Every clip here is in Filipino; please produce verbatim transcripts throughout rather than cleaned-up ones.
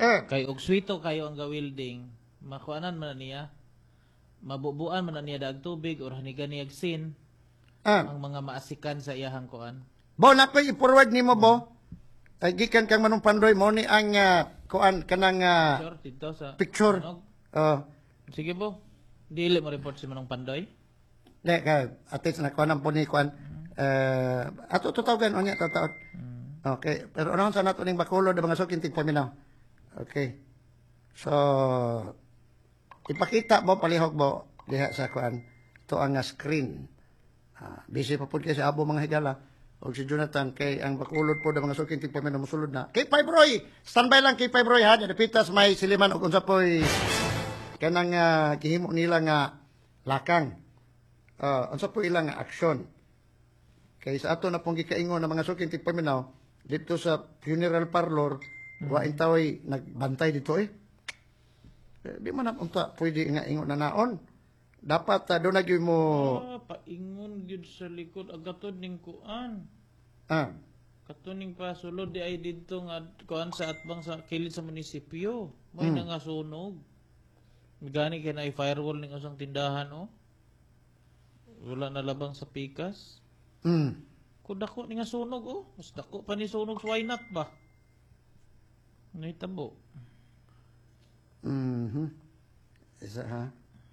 Eh. Kay og swito kayo ang gawilding, makuanan man na niya. Mabubuan man na niya dag tubig or hanigan niya sin Ah. ang mga maasikan sa iyahang kuan. Bo, na ko'y i-forward nimo, Bo. Ay, gikan kang Manong Pandoy, mo ni ang uh, kuan, kanang uh, Sure, dito sa picture. Ano? Oh. Sige po. Dili mo report si Manong Pandoy. Di, ka, at least na kuan po ni kuan. Uh, ato tutawagan, o niya, tataot. Okay. Pero ano sa nato ning Bacolod, mga sukin, tigpaminaw. Okay. So, ipakita mo, palihog mo, diha sa kuan, ito ang uh, screen. Uh, busy pa po kayo sa abo mga higala. O si Jonathan, kay ang Bacolod po na mga sukin, tigpaminaw, musulod na. Kay Fibroy! Standby lang kay Fibroy, ha? Napitas may siliman o kung sa po'y kanang uh, kihimo nila nga lakang. Uh, unsa po ilang nga aksyon. Kay sa ato na pong gikaingon ng mga sukin, tigpaminaw, dito sa funeral parlor, mm-hmm. wa intaway nagbantay dito eh. eh di man na punta, pwede nga ingon na naon. Dapat uh, doon nagyoy mo... Ah, paingon gyud sa likod agatod ning kuan. Ah. Katuning pasulod di ay didto nga kuan sa atbang sa kilid sa munisipyo. May Mm. nangasunog. Gani kay na firewall ning usang tindahan oh. Wala na labang sa pikas. Mm. Kung dako ni nga sunog oh. Mas dako pa ni sunog, why not ba? Nahitabo. Mhm. Isa ha.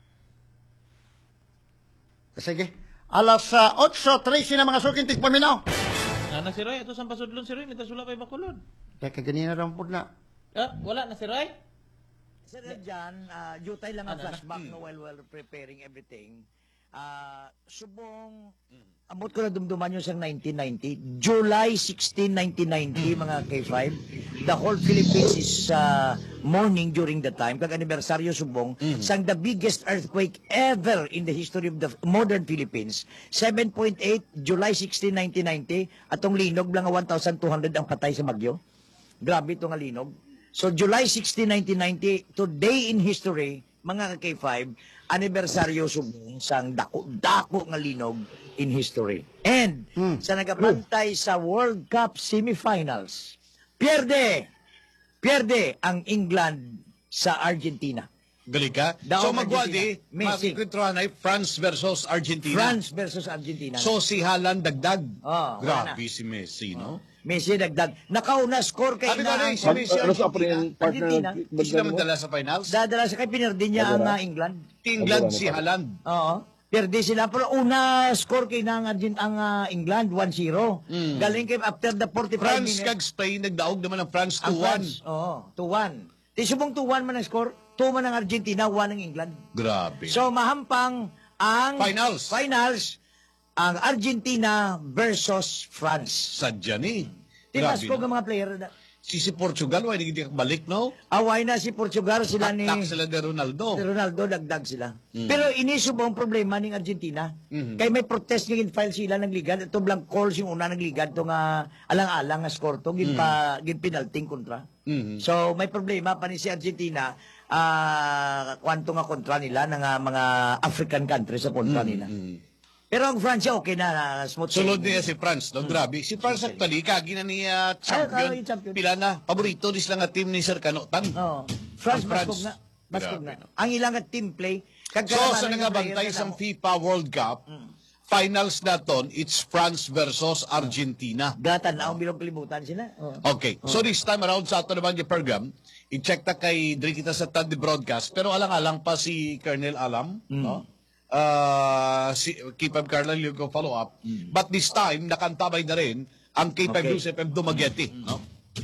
Sige. Alas uh, eight thirty na mga sukin tigpaminaw. Nana si Roy, ato sa pasudlon si Roy, mita sula pa'y Bacolod. Kaya kaganina lang po na. Ah, wala na si Roy? Sir Jan, uh, jutay lang ang Ano na? flashback no, while while preparing everything. Uh, subong, amot ko na dumduman yun sa nineteen ninety, July sixteenth, nineteen ninety, mga K five. The whole Philippines is uh, mourning during the time. Kag anibersaryo subong, sang the biggest earthquake ever in the history of the modern Philippines. seven point eight, July sixteenth, nineteen ninety, atong linog lang nga one thousand two hundred ang patay sa bagyo. Grabe ito nga linog. So July sixteenth, nineteen ninety, today in history, mga K five, anibersaryo subong sang dako-dako nga linog in history. And Mm. sa nagapantay sa World Cup semifinals, pierde, pierde ang England sa Argentina. Galing ka? Daog So magwadi, Argentina. Messi. makikwentuhan ay France versus Argentina. France versus Argentina. So si Haaland dagdag. Oh, wala Grabe si Messi, no? Messi dagdag. Nakauna score kay Sabi ko na na yung si Messi Ano sa Argentina. yung partner Argentina. ng Hindi sila madala sa finals. dadala sa kay pinerde niya ang uh, England. England si Haaland. Oo. Perde sila. Pero una score kay ng Argent ang uh, England, one zero. Mm. Galing kay after the forty-five France minutes. kag Spain, nagdaog naman ang France Ang two one. France, oo, two one. Di subong two one man ang score, two man ang Argentina, one ang England. Grabe. So mahampang ang Finals. finals ang Argentina versus France. Sadya ni. Tinas ko no? ng mga player na Si si Portugal, why hindi balik, no? away na si Portugal sila ni Tak sila ni Ronaldo. si Ronaldo, dagdag sila. Pero inisub ang problema ng Argentina. Mhm. Kay may protest nga file sila ng ligad. Ito blank calls yung una ng ligad. Ito nga alang-alang nga score to. Gin, pa, gin penalting kontra. Mhm. So may problema pa ni si Argentina. Ah, kwanto nga kontra nila ng ah, mga African countries sa kontra nila. Mhm. Pero ang France okay na, na smooth Sulod sailing. niya si France, no? Grabe. Si France actually, kagi na niya Ah, champion. yung champion. Pila na. Paborito dis lang nga team ni Sir Canotan. Oh, France, Ang baskog France. na. Baskog Grabe, na. no? Ang ilang nga team play. So, kagkaraman sa ng nangabantay player sa na- FIFA World Cup, finals na ton, it's France versus Argentina. Gatan na ang bilong kalibutan sila. Oh. Okay. So this time around sa ato naman yung program, i-check ta kay Dre kita sa Tandi Broadcast, pero alang-alang pa si Colonel Alam, no? Uh, si K five Carla yung follow up. But this time, nakantabay na rin ang K five Okay. Joseph M. Dumaguete, no?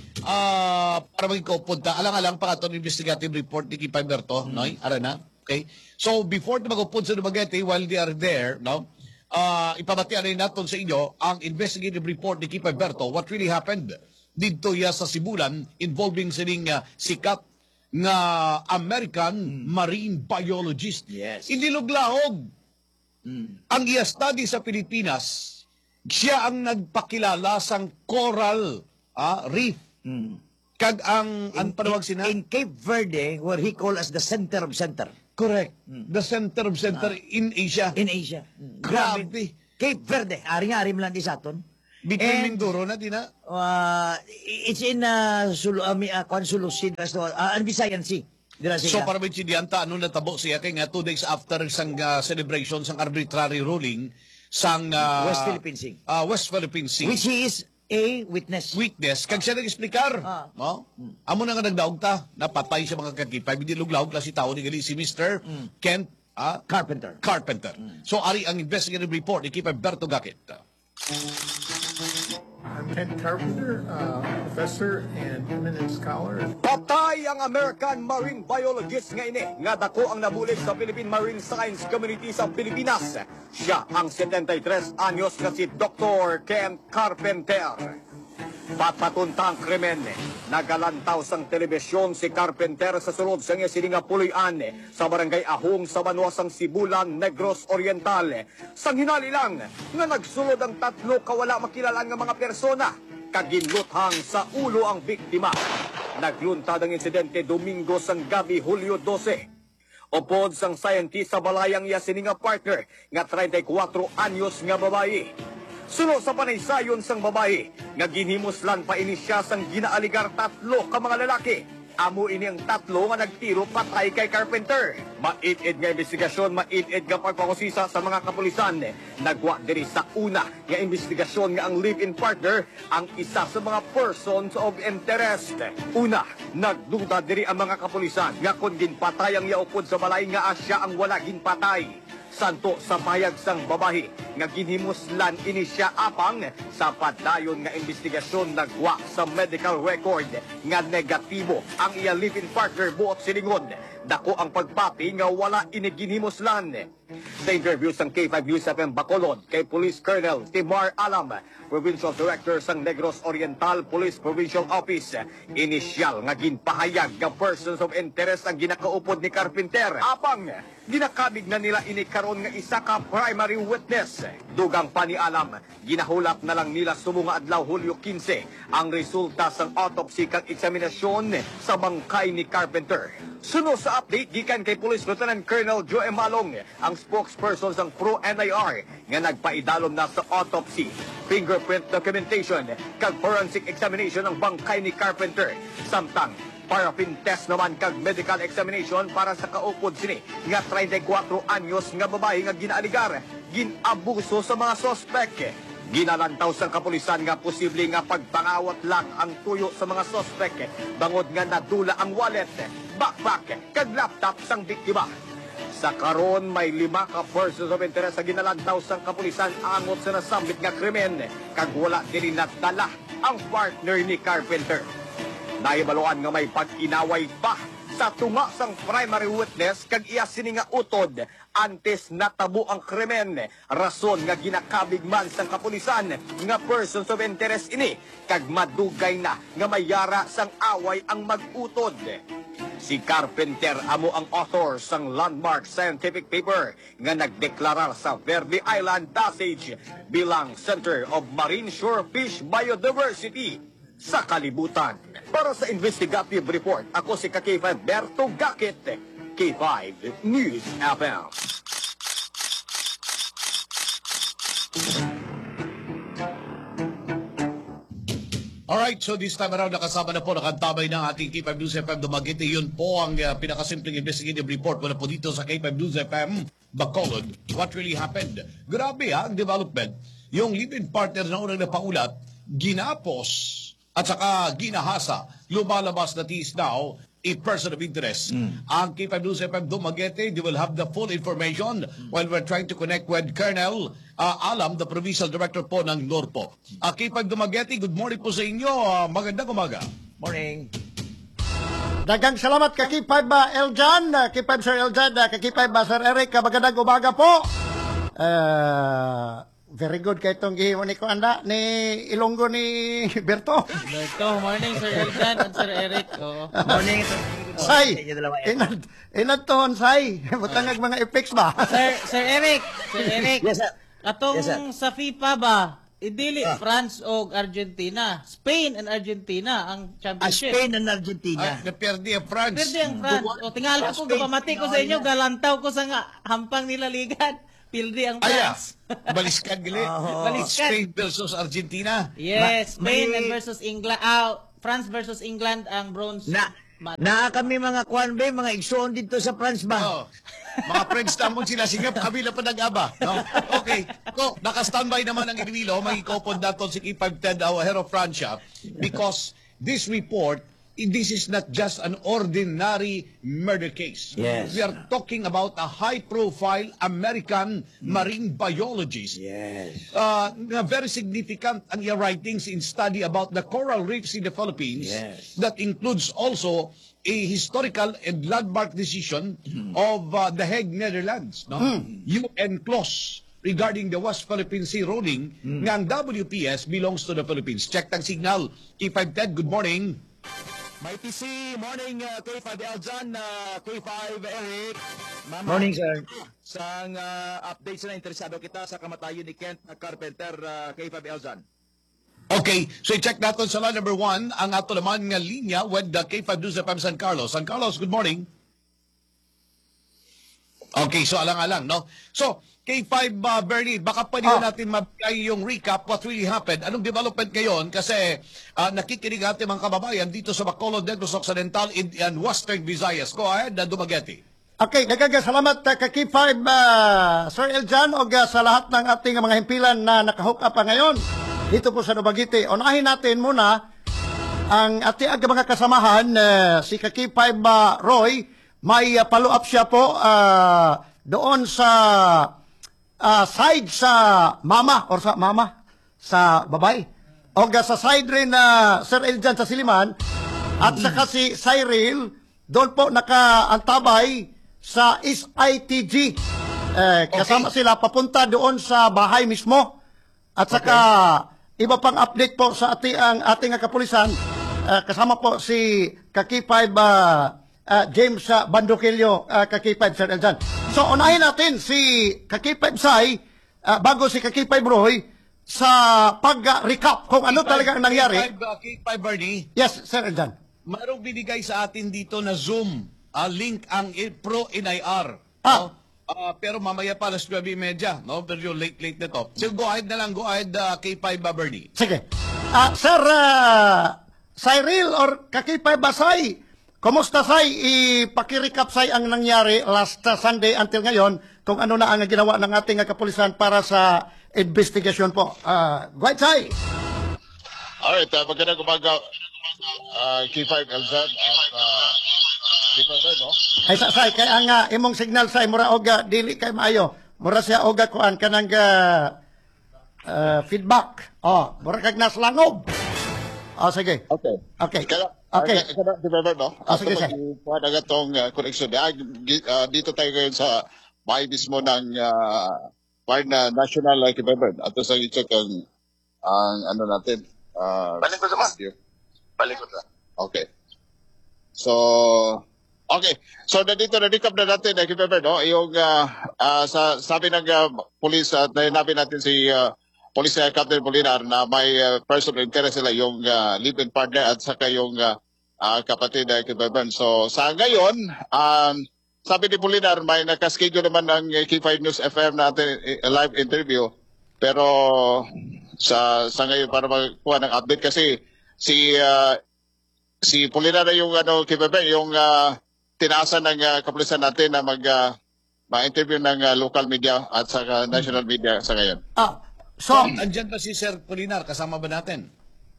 Ah, para maging kaupunta, alang-alang pa ato investigative report ni K five Berto, no? Ara na. Okay? So before na magupod sa Dumaguete, while they are there, no? Ah, ipabatian rin natin sa inyo ang investigative report ni K five Berto, what really happened dito ya sa Sibulan involving sining uh, sikat nga American marine biologist. Yes. Hindi luglahog. Mm. Ang iya study sa Pilipinas, siya ang nagpakilala sang coral ah, reef. Mm. Kag ang ang panawag sina? In Cape Verde, where he called as the center of center. Correct. The center of center in Asia. In Asia. Grabe. Cape Verde. Ari nga, ari mo lang di sa aton. Between And, Mindoro na, di na? uh, it's in uh, Sulu, uh, mi- uh, Kwan Sulusid, uh, uh, Visayan Sea. Dira So siya. para may chidyanta, ano natabo siya kay nga two days after sang uh, celebration, sang arbitrary ruling, sang uh, West Philippine Sea. uh, West Philippine Sea. Which he is a witness. Witness, kag siya nag-explikar. Ah. No? Amo na nga nagdaog ta, napatay siya mga kakipay, hindi luglawag lang si tao ni gali si Mister Kent ah, Carpenter. Carpenter. So ari ang investigative report ni Kip Alberto Gakit. I'm Ken Carpenter, uh, professor and eminent scholar. Patay ang American Marine Biologist nga ini nga dako ang nabulig sa Philippine Marine Science Community sa Pilipinas. Siya ang setenta y tres anyos nga si Doctor Ken Carpenter. Patpatuntang krimen, nagalantaw sang telebisyon si Carpenter sa sulod sa nga sininga puloy-an sa barangay Ahong sa Banuasang Sibulan, Negros Oriental. Sang hinali lang nga nagsulod ang tatlo kawala makilalan nga mga persona, kaginluthang sa ulo ang biktima. Nagluntad ang insidente Domingo sang gabi Hulyo dose. Upod sang scientist sa balayang iya sininga partner nga treinta y cuatro anyos nga babayi. Suno sa panaysayon sang babae, nga ginhimuslan pa ini siya sang ginaaligar tatlo ka mga lalaki. Amo ini ang tatlo nga nagtiro patay kay Carpenter. Mait-id nga investigasyon, mait-id nga pagpakusisa sa mga kapulisan. Nagwa diri sa una nga investigasyon nga ang live-in partner ang isa sa mga persons of interest. Una, nagduda diri ang mga kapulisan nga kung ginpatay ang yaupod sa balay nga asya ang wala ginpatay. Santo sa payag sang babahi nga ginhimuslan ini siya apang sa padayon nga investigasyon nagwa sa medical record nga negatibo ang iya live-in partner buot silingon. Dako ang pagpati nga wala ini ginhimuslan. Sa interview sang K five News F M Bacolod kay Police Colonel Timar Alam, Provincial Director sang Negros Oriental Police Provincial Office, inisyal nga ginpahayag nga persons of interest ang ginakaupod ni Carpenter. Apang ginakabig na nila ini karon nga isa ka primary witness. Dugang pa ni Alam, ginahulap na lang nila sumunga adlaw Hulyo quince ang resulta sang autopsy kag eksaminasyon sa bangkay ni Carpenter. Suno sa update gikan kay Police Lieutenant Colonel Joe Malong, ang spokesperson sang Pro N I R nga nagpaidalom na sa autopsy, fingerprint documentation kag forensic examination ng bangkay ni Carpenter. Samtang paraffin test naman kag medical examination para sa kaupod sini nga treinta y cuatro anyos nga babae nga ginaaligar ginabuso sa mga sospek. Ginalantaw sang kapulisan nga posible nga pagpangawat lang ang tuyo sa mga sospek bangod nga nadula ang wallet, backpack kag laptop sang biktima. Sa karon may lima ka persons of interest sa ginalantaw sang kapulisan angot sa nasambit nga krimen kag wala diri nadala ang partner ni Carpenter. Nahibaluan nga may pag-inaway pa sa tunga sang primary witness kag iya sini nga utod antes natabo ang krimen. Rason nga ginakabig man sang kapulisan nga persons of interest ini kag madugay na nga mayara sang away ang mag-utod. Si Carpenter amo ang author sang landmark scientific paper nga nagdeklarar sa Verde Island Passage bilang Center of Marine Shorefish Biodiversity sa kalibutan. Para sa investigative report, ako si K five Berto Gakit, K five News F M. Alright, so this time around nakasama na po, nakantabay ng ating K five News F M Dumaguete. Yun po ang uh, pinakasimpleng investigative report mula po dito sa K five News F M Bacolod. What really happened? Grabe ha, ang development. Yung live-in partner na unang napaulat, ginapos at saka ginahasa, lumalabas na is now a person of interest. Ang K five News F M Dumaguete, they will have the full information while we're trying to connect with Colonel uh, Alam, the Provincial Director po ng Norpo. Uh, K five Dumaguete, good morning po sa inyo. Uh, magandang umaga. Morning. Dagang salamat ka K five ba Eljan, K five Sir Eljan, ka K five ba Sir Eric, magandang umaga po. Uh, very good kay itong gihimo ni Kuanda, ni Ilonggo ni Berto. Berto, morning Sir Eljan at Sir Eric. Oo. Morning. Say, Inyo dalawa. inad, inad toon, say. Butangag mga effects ba? Sir, Sir Eric, Sir Eric. Yes, sir. Atong Yes, sir. sa FIFA ba, idili France o Argentina. Spain and Argentina ang Ah, championship. Spain and Argentina. Ay, naperde ang France. Pwede ang France. O tingala ko, gapamati ko sa inyo, galantaw ko sa nga, hampang nila ligan. Pildi ang Aya, France. baliskan gali. Baliskan. Spain versus Argentina. Yes, Ma- Spain may- versus England. Ah, France versus England ang bronze. Na, Ma- na kami mga kwan ba, mga igsoon dito sa France ba? Oh. Mga friends tamon sila singap kami na pa nag-aba, no? Okay. So, naka-standby naman ang Iloilo, magikopon dato si K five ten daw ahead of Francia because this report this is not just an ordinary murder case. Yes. We are talking about a high-profile American marine biologist. Yes. Uh, na very significant ang iyang writings in study about the coral reefs in the Philippines. Yes. That includes also a historical and landmark decision of uh, the Hague, Netherlands. No? U N clause regarding the West Philippine Sea ruling nga ang W P S belongs to the Philippines. Check tang signal. K five ten, good morning. May T C, morning uh, K five Eljan, uh, K five Eric. Mama, Morning, sir. Sang uh, update sa na interesado kita sa kamatayon ni Kent Carpenter, uh, K five Eljan. Okay, so i-check natin sa line number one ang ato naman nga linya with the K five News F M San Carlos. San Carlos, good morning. Okay, so alang-alang, no? So, K five, uh, Bernie, baka pwede Ah. natin mabigay yung recap what really happened. Anong development ngayon? Kasi uh, nakikinig natin mga kababayan dito sa Bacolod, Negros Occidental, in, and Western Visayas. Go ahead, uh, Dumaguete. Okay, nagkagasalamat uh, ka K five, uh, Sir Eljan, o uh, sa lahat ng ating mga himpilan na nakahook up pa ngayon dito po sa Dumaguete. Unahin natin muna ang ating aga mga kasamahan, uh, si ka K five uh, Roy, may uh, follow up siya po uh, doon sa uh, side sa mama or sa mama sa babae. O uh, sa side rin na uh, Sir Eljan sa Siliman at saka si Cyril doon po nakaantabay sa S I T G. Eh, kasama sila papunta doon sa bahay mismo. At saka iba pang update po sa ating ang ating kapulisan. Eh, kasama po si ka K five uh, uh, James uh, Bandoquillo, uh, ka K five Sir Eljan. So unahin natin si ka K five Sai uh, bago si ka K five Roy sa pag-recap kung ano talaga ang nangyari. K five, uh, K five, Bernie. Yes, Sir Eljan. Mayroong binigay sa atin dito na Zoom, uh, link ang I- Pro N I R. Ah. No? Uh, pero mamaya pa alas nuwebe media, no? Pero late late na to. So go ahead na lang, go ahead uh, K five uh, Bernie. Sige. Ah, Sir uh, Cyril or Kakipay Basay, kumusta say? Ipakirikap say ang nangyari last uh, Sunday until ngayon kung ano na ang ginawa ng ating uh, kapulisan para sa investigation po. Uh, go ahead, say. Alright, uh, magandang umaga, uh, K five Elzad at uh, K five Red, no? Ay sa say kay ang uh, imong signal say mura og uh, dili kay maayo. Mura siya og uh, kuan kanang uh, uh, feedback. Oh, mura kag naslangob. Oh, sige. Okay. Okay. Kaya, Okay. Uh, kada, K five Red, no? Ah, sige, At sige. magkuha na itong uh, connection. Ah, gi- uh, dito tayo ngayon sa bahay mismo ng uh, bahay na national uh, K five Red. At sa i-check ang, ang ano natin. Uh, Balik ko naman. video. Balik ko na. Okay. So, okay. So, nandito, na-recap na natin, uh, K five Red, no? Yung, uh, uh, sa, sabi ng uh, police, at uh, nabi natin si uh, Police uh, Captain Polinar na may uh, personal interest sila yung uh, live-in partner at saka yung uh, uh, kapatid uh, K five Red. So, sa ngayon, um, sabi ni Polinar, may nakaschedule naman ng uh, K five News F M natin uh, live interview. Pero sa sa ngayon para magkuha ng update kasi si uh, si Polinar na yung ano K five Red, yung uh, tinaasan ng uh, kapulisan natin na mag uh, ma-interview ng uh, local media at saka national media sa ngayon. Ah, so Andyan ba si Sir Polinar? Kasama ba natin?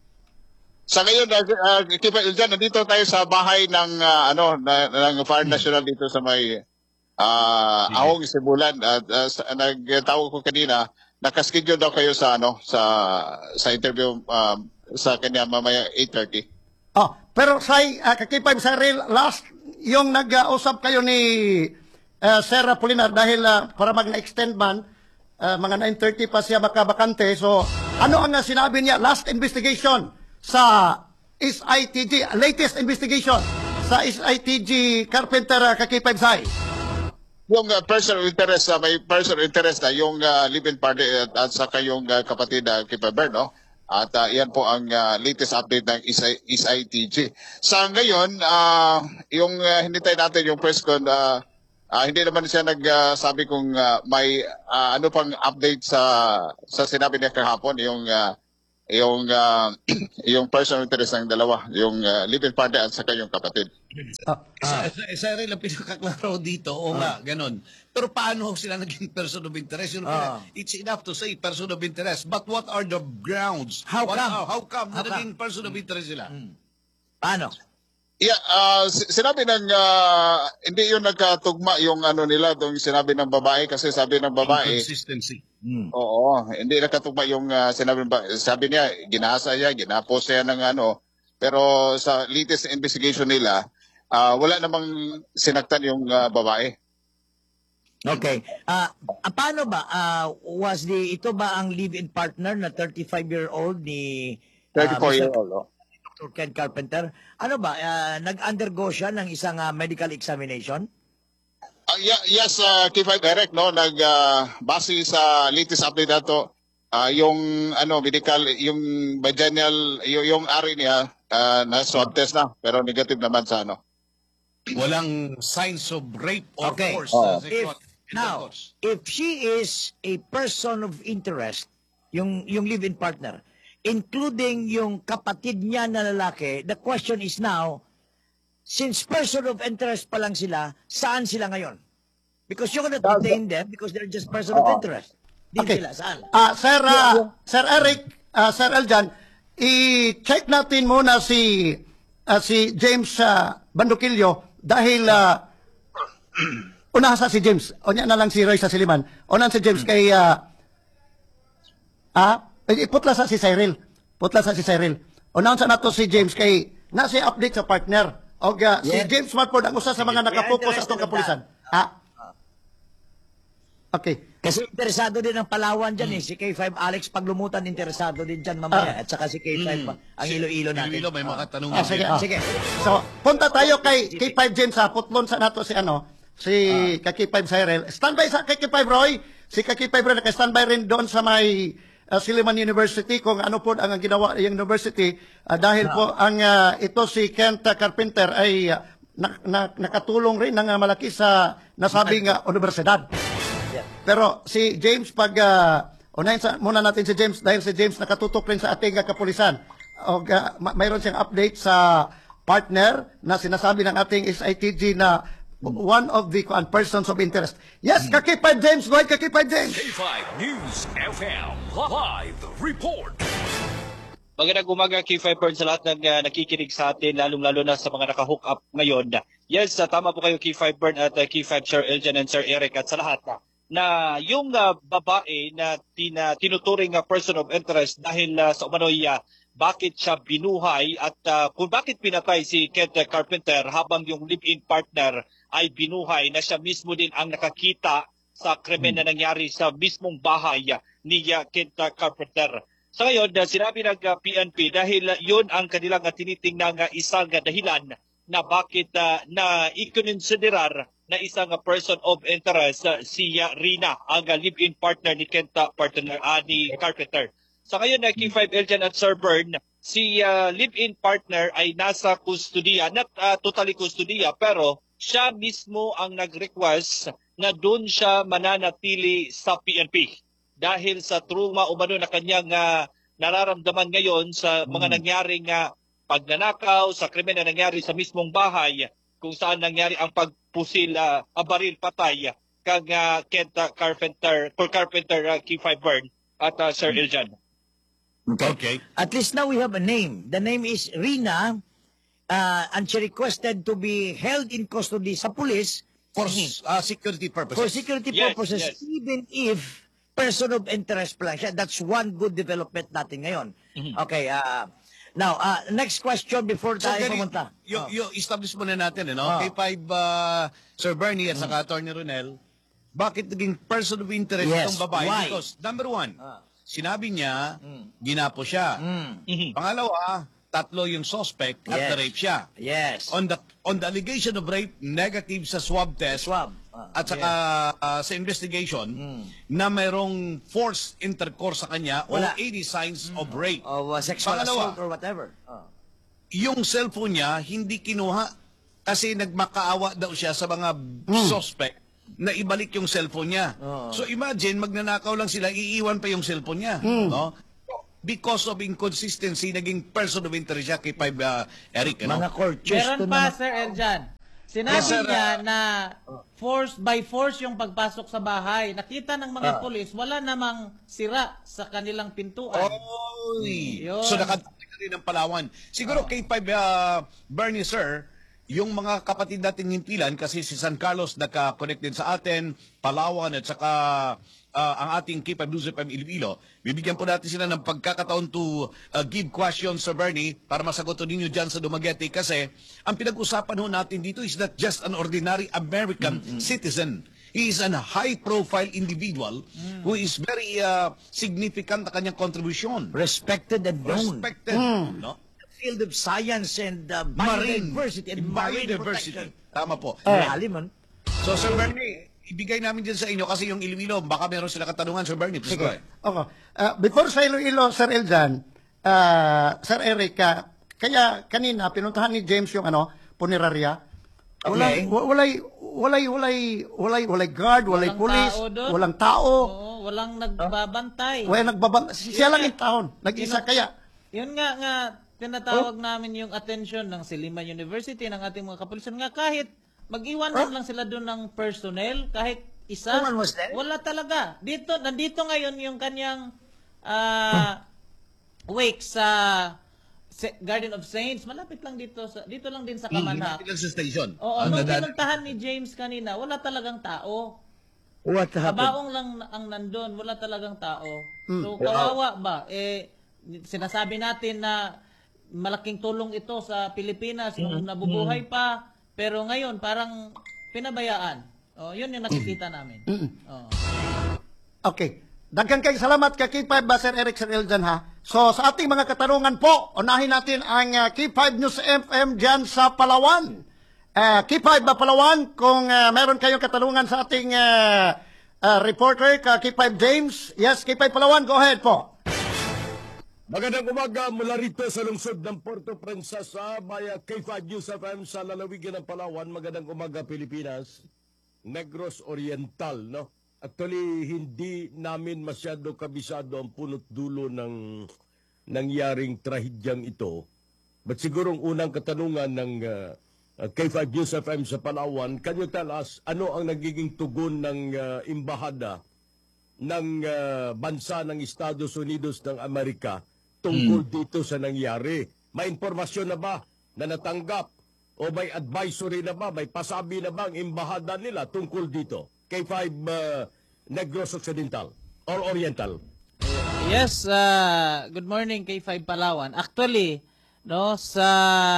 Sa ngayon, uh, uh, K five dyan, nandito tayo sa bahay ng uh, ano na, ng Fire National dito sa may uh, Ahong Sibulan at uh, sa- nagtawag ko kanina, nakaschedule daw kayo sa ano sa sa interview um, sa kanya mamaya eight thirty. oh, pero say uh, kakipay Cyril last yung nag-usap kayo ni uh, Sir Polinar dahil uh, para mag-extend man uh, mga nine thirty pa siya makabakante. So ano ang uh, sinabi niya last investigation sa S I T G, latest investigation sa S I T G Carpenter uh, kakipay Say? Yung uh, personal interest, uh, may personal interest na yung uh, live-in party at, at saka yung uh, kapatid na uh, K five Red, no? At uh, yan po ang uh, latest update ng S I T G. Sa ngayon, uh, yung uh, hinintay natin yung press con, uh, Ah, hindi naman siya nagsabi kung ah, may ah, ano pang update sa sa sinabi niya kahapon, yung ah, yung ah, yung personal interest ng dalawa, yung uh, live-in partner at saka yung kapatid. Ah, Sa, sa, sa rin ang pinakaklaro dito, o nga, ganun. Pero paano sila naging person of interest? Yun, Ah. It's enough to say person of interest, but what are the grounds? How What come? are- how come How na naging person of interest sila? Paano? Yeah, ah, si- sinabi ng ah, hindi yun nagkatugma yung ano nila, yung sinabi ng babae kasi sabi ng babae, Inconsistency. oo, hindi nakatugma yung ah, sinabi ng ba- sabi niya, ginasa niya, ginapos siya ng ano, pero sa latest investigation nila, ah, wala namang sinaktan yung ah, babae. Okay. Ah, ah, paano ba? Ah, was the ito ba ang live-in partner na thirty-five-year-old ni ah, thirty-four Mister year old. Oh. Doctor Ken Carpenter? Ano ba? ah, nag-undergo siya ng isang ah, medical examination? Ah, yeah, yes, uh, K five Eric, no, nag ah, base sa latest update nato, ah, yung ano medical, yung vaginal, yung, yung ari niya ah, na swab test na, pero negative naman sa ano. Walang signs of rape or Okay. force. Oh. uh, sexual If now, intercourse. if she is a person of interest, yung yung live-in partner, including yung kapatid niya na lalaki, the question is now, since person of interest pa lang sila, saan sila ngayon? Because you cannot detain them because they're just person of interest. Din Okay. sila, saan? Ah, Sir, ah, Sir Eric, ah, Sir Eljan, i-check natin muna si ah, si James ah, Bandukilyo dahil uh, una sa si James, o niya na lang si Roy sa Siliman. Unan si James kay ah, ah, eh, putla sa si Cyril. Putla sa si Cyril. Unahan sa nato si James kay nasi update sa partner. O ah, si Yes. James Marford ang usa sa mga We are nakapokus sa interested atong in kapulisan. Ah. Okay. Kasi interesado din ang Palawan dyan eh. Si K five Alex Paglumutan interesado din dyan mamaya. At saka si K five ang Iloilo natin. Iloilo, may mga katanungan. Ah, sige, yan. ah. Sige. So, punta tayo kay K five James ha. Putlon sa nato si ano, si K five Cyril. Standby sa K five Roy. Si K five Roy naka-standby rin doon sa may uh, Silliman University kung ano po ang ginawa yung university ah, dahil po ang ah, ito si Kent Carpenter ay ah, na, na- nakatulong rin ng ah, malaki sa nasabing ah, universidad. Pero si James, pag uh, unahin sa, muna natin si James dahil si James nakatutok rin sa ating uh, kapulisan. O, uh, ma- mayroon siyang update sa partner na sinasabi ng ating S I T G na one of the uh, persons of interest. Yes, kakipad James. Go ahead, kakipad James. K five News F M Live Report. Magandang umaga, K five Bird, sa lahat ng uh, nakikinig sa atin, lalong-lalo na sa mga naka-hook up ngayon. Yes, uh, tama po kayo, K five Bird at uh, K five Sir Eljan and Sir Eric at sa lahat na, na yung uh, babae na tina, tinuturing uh, person of interest dahil uh, sa umano'y uh, bakit siya binuhay at uh, kung bakit pinatay si Kent Carpenter habang yung live-in partner ay binuhay na siya mismo din ang nakakita sa krimen na nangyari sa mismong bahay uh, ni uh, Kent Carpenter. Sa ngayon, uh, sinabi ng uh, P N P dahil uh, yun ang kanilang uh, tinitingnan uh, isang uh, dahilan na bakit uh, na ikonsiderar na isang uh, person of interest uh, si uh, Rina, ang uh, live-in partner ni Kent uh, partner uh, ni Carpenter. Sa ngayon, uh, K five Eljan at Sir Bern, si uh, live-in partner ay nasa kustudiya, not uh, totally kustudiya, pero siya mismo ang nag-request na doon siya mananatili sa P N P. Dahil sa trauma umano na kanyang uh, nararamdaman ngayon sa mga nangyaring uh, pagnanakaw, sa krimen na nangyari sa mismong bahay, kung saan nangyari ang pagpusil, uh, baril patay, kang uh, Kent uh, Carpenter, for Carpenter uh, K five Bern at uh, Sir Eljan. Okay. At least now we have a name. The name is Rina, uh, and she requested to be held in custody sa police For uh, security purposes. for security Yes, purposes, yes. even if person of interest pa lang siya. That's one good development natin ngayon. Okay, uh, now, uh, next question before So, tayo ganito, pumunta. yung, Oh. yung establish muna natin, ano? Oh. K five uh, Sir Bernie at saka Attorney Ronel, bakit naging person of interest Yes, itong babae? why? Because, number one, Ah. sinabi niya, ginapo siya. Mm. Pangalawa, tatlo yung suspect at Yes. na-rape siya. Yes. On the on the allegation of rape, negative sa swab test. Swab. Ah, at saka uh, sa investigation na mayroong forced intercourse sa kanya Wala. o any signs of rape. Of uh, sexual Pangalawa, assault or whatever. Oh. yung cellphone niya hindi kinuha kasi nagmakaawa daw siya sa mga suspect na ibalik yung cellphone niya. So imagine, magnanakaw lang sila, iiwan pa yung cellphone niya. No? Because of inconsistency, naging person of interest siya kay Five uh, Eric. Ano? Mga courtiers Meron to pa, naman. Sir Eljan. Sinabi Yes, sir. niya na force by force yung pagpasok sa bahay. Nakita ng mga pulis, wala namang sira sa kanilang pintuan. Oy! Yun. So nakatali ka rin ng Palawan. Siguro kay Five uh, Bernie, sir, yung mga kapatid nating himpilan, kasi si San Carlos naka-connect din sa atin, Palawan at saka uh, ang ating K five News F M Iloilo, bibigyan po natin sila ng pagkakataon to uh, give questions sa Bernie para masagot ninyo dyan sa Dumaguete, kasi ang pinag-usapan ho natin dito is not just an ordinary American citizen. He is an high-profile individual who is very uh, significant na kanyang contribution. Respected and known. Respected. No? Field of science and uh, Marine biodiversity and marine biodiversity. protection. Tama po. Lalim, man. So, Sir Bernie, ibigay namin dyan sa inyo kasi yung Iloilo, baka meron sila katanungan, Sir Bernie. Please go ahead. Okay. Uh, before sa Iloilo, Sir Eljan, uh, Sir Eric, uh, kaya kanina pinuntahan ni James yung ano, punerarya. Walay, Okay. wa- walay, walay, walay, walay, walay guard, walay Walang pulis, tao doon. walang tao. Oo, walang nagbabantay. Walay nagbabang, siya lang yung taon. Nag-isa Yun- kaya. Yun nga nga, tinatawag namin yung attention ng Silliman University, ng ating mga kapulisan, nga kahit mag-iwan man lang sila doon ng personnel, kahit isa, No one was there? wala talaga. Dito, nandito ngayon yung kanyang ah, wake sa Sa- Garden of Saints, malapit lang dito, sa, dito lang din sa Kamanhak. Malapit lang sa station. Oo, Ang nung nadaan- pinuntahan ni James kanina, wala talagang tao. What happened? Kabaong lang ang nandun, wala talagang tao. So, kawawa ba? Eh, sinasabi natin na malaking tulong ito sa Pilipinas nung nabubuhay pa, pero ngayon parang pinabayaan. Oh, yun yung nakikita namin. Oh. Okay. Daghang kay salamat kay K five ba, Sir Eric, Sir Eljan, ha. So sa ating mga katanungan po, unahin natin ang uh, K five News F M dyan sa Palawan. Uh, K five ba Palawan, kung uh, meron kayong katanungan sa ating uh, uh, reporter, ka K five James. Yes, K five Palawan, go ahead po. Magandang umaga mula rito sa lungsod ng Puerto Princesa, maya K five News F M sa lalawigan ng Palawan. Magandang umaga, Pilipinas. Negros Oriental, no? Actually, hindi namin masyado kabisado ang punot dulo ng nangyaring trahidyang ito. But siguro ang unang katanungan ng uh, uh, K five News F M sa Palawan, can you tell us ano ang nagiging tugon ng uh, imbahada ng uh, bansa ng Estados Unidos ng Amerika tungkol dito sa nangyari? May impormasyon na ba na natanggap o may advisory na ba, may pasabi na ba ang imbahada nila tungkol dito? K five uh, Negros Occidental or Oriental. Yes, uh, good morning K five Palawan. Actually, no, sa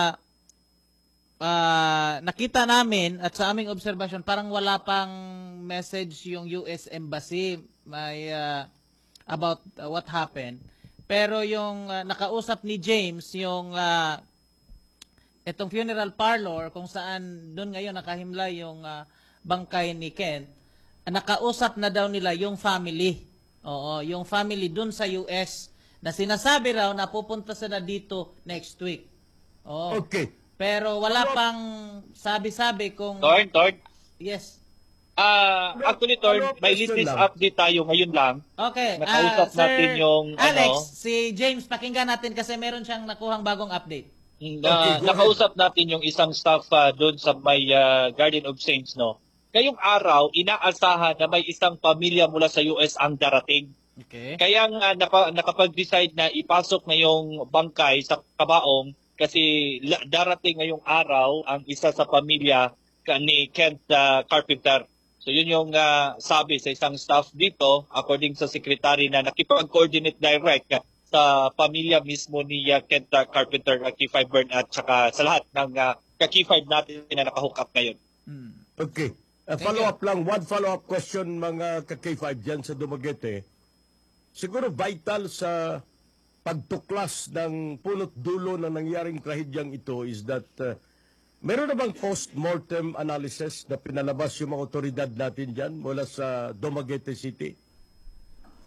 uh, nakita namin at sa aming observation, parang wala pang message yung U S Embassy may uh, about uh, what happened. Pero yung uh, nakausap ni James, yung uh, itong funeral parlor kung saan doon ngayon nakahimlay yung uh, bangkay ni Kent, uh, nakausap na daw nila yung family. Oo, yung family doon sa U S na sinasabi raw na pupunta sila dito next week. Oo. Okay. Pero wala pang sabi-sabi kung... Torn, Torn. Yes. Ah, actually, Torn, Follow-up may question latest lang. update tayo ngayon lang. Okay. Nakausap ah, Sir natin yung, Alex, ano, si James, pakinggan natin kasi meron siyang nakuhang bagong update. Na, nakausap natin yung isang staff uh, doon sa may uh, Garden of Saints, no? Ngayong araw, inaasahan na may isang pamilya mula sa U S ang darating. Okay. Kaya nga naka, nakapag-decide na ipasok na yung bangkay sa Kabaong kasi la- darating ngayong araw ang isa sa pamilya ka- ni Kent uh, Carpenter. So yun yung uh, sabi sa isang staff dito, according sa secretary na nakipag-coordinate direct uh, sa pamilya mismo ni uh, Kent uh, Carpenter, uh, K five Burn at saka sa lahat ng uh, K five natin na nakahook up ngayon. Hmm. Okay. Uh, follow-up lang, one follow-up question mga ka-K five dyan sa Dumaguete. Siguro vital sa pagtuklas ng punot dulo na nangyaring trahidyang ito is that uh, meron na bang post-mortem analysis na pinalabas yung mga otoridad natin dyan mula sa Dumaguete City?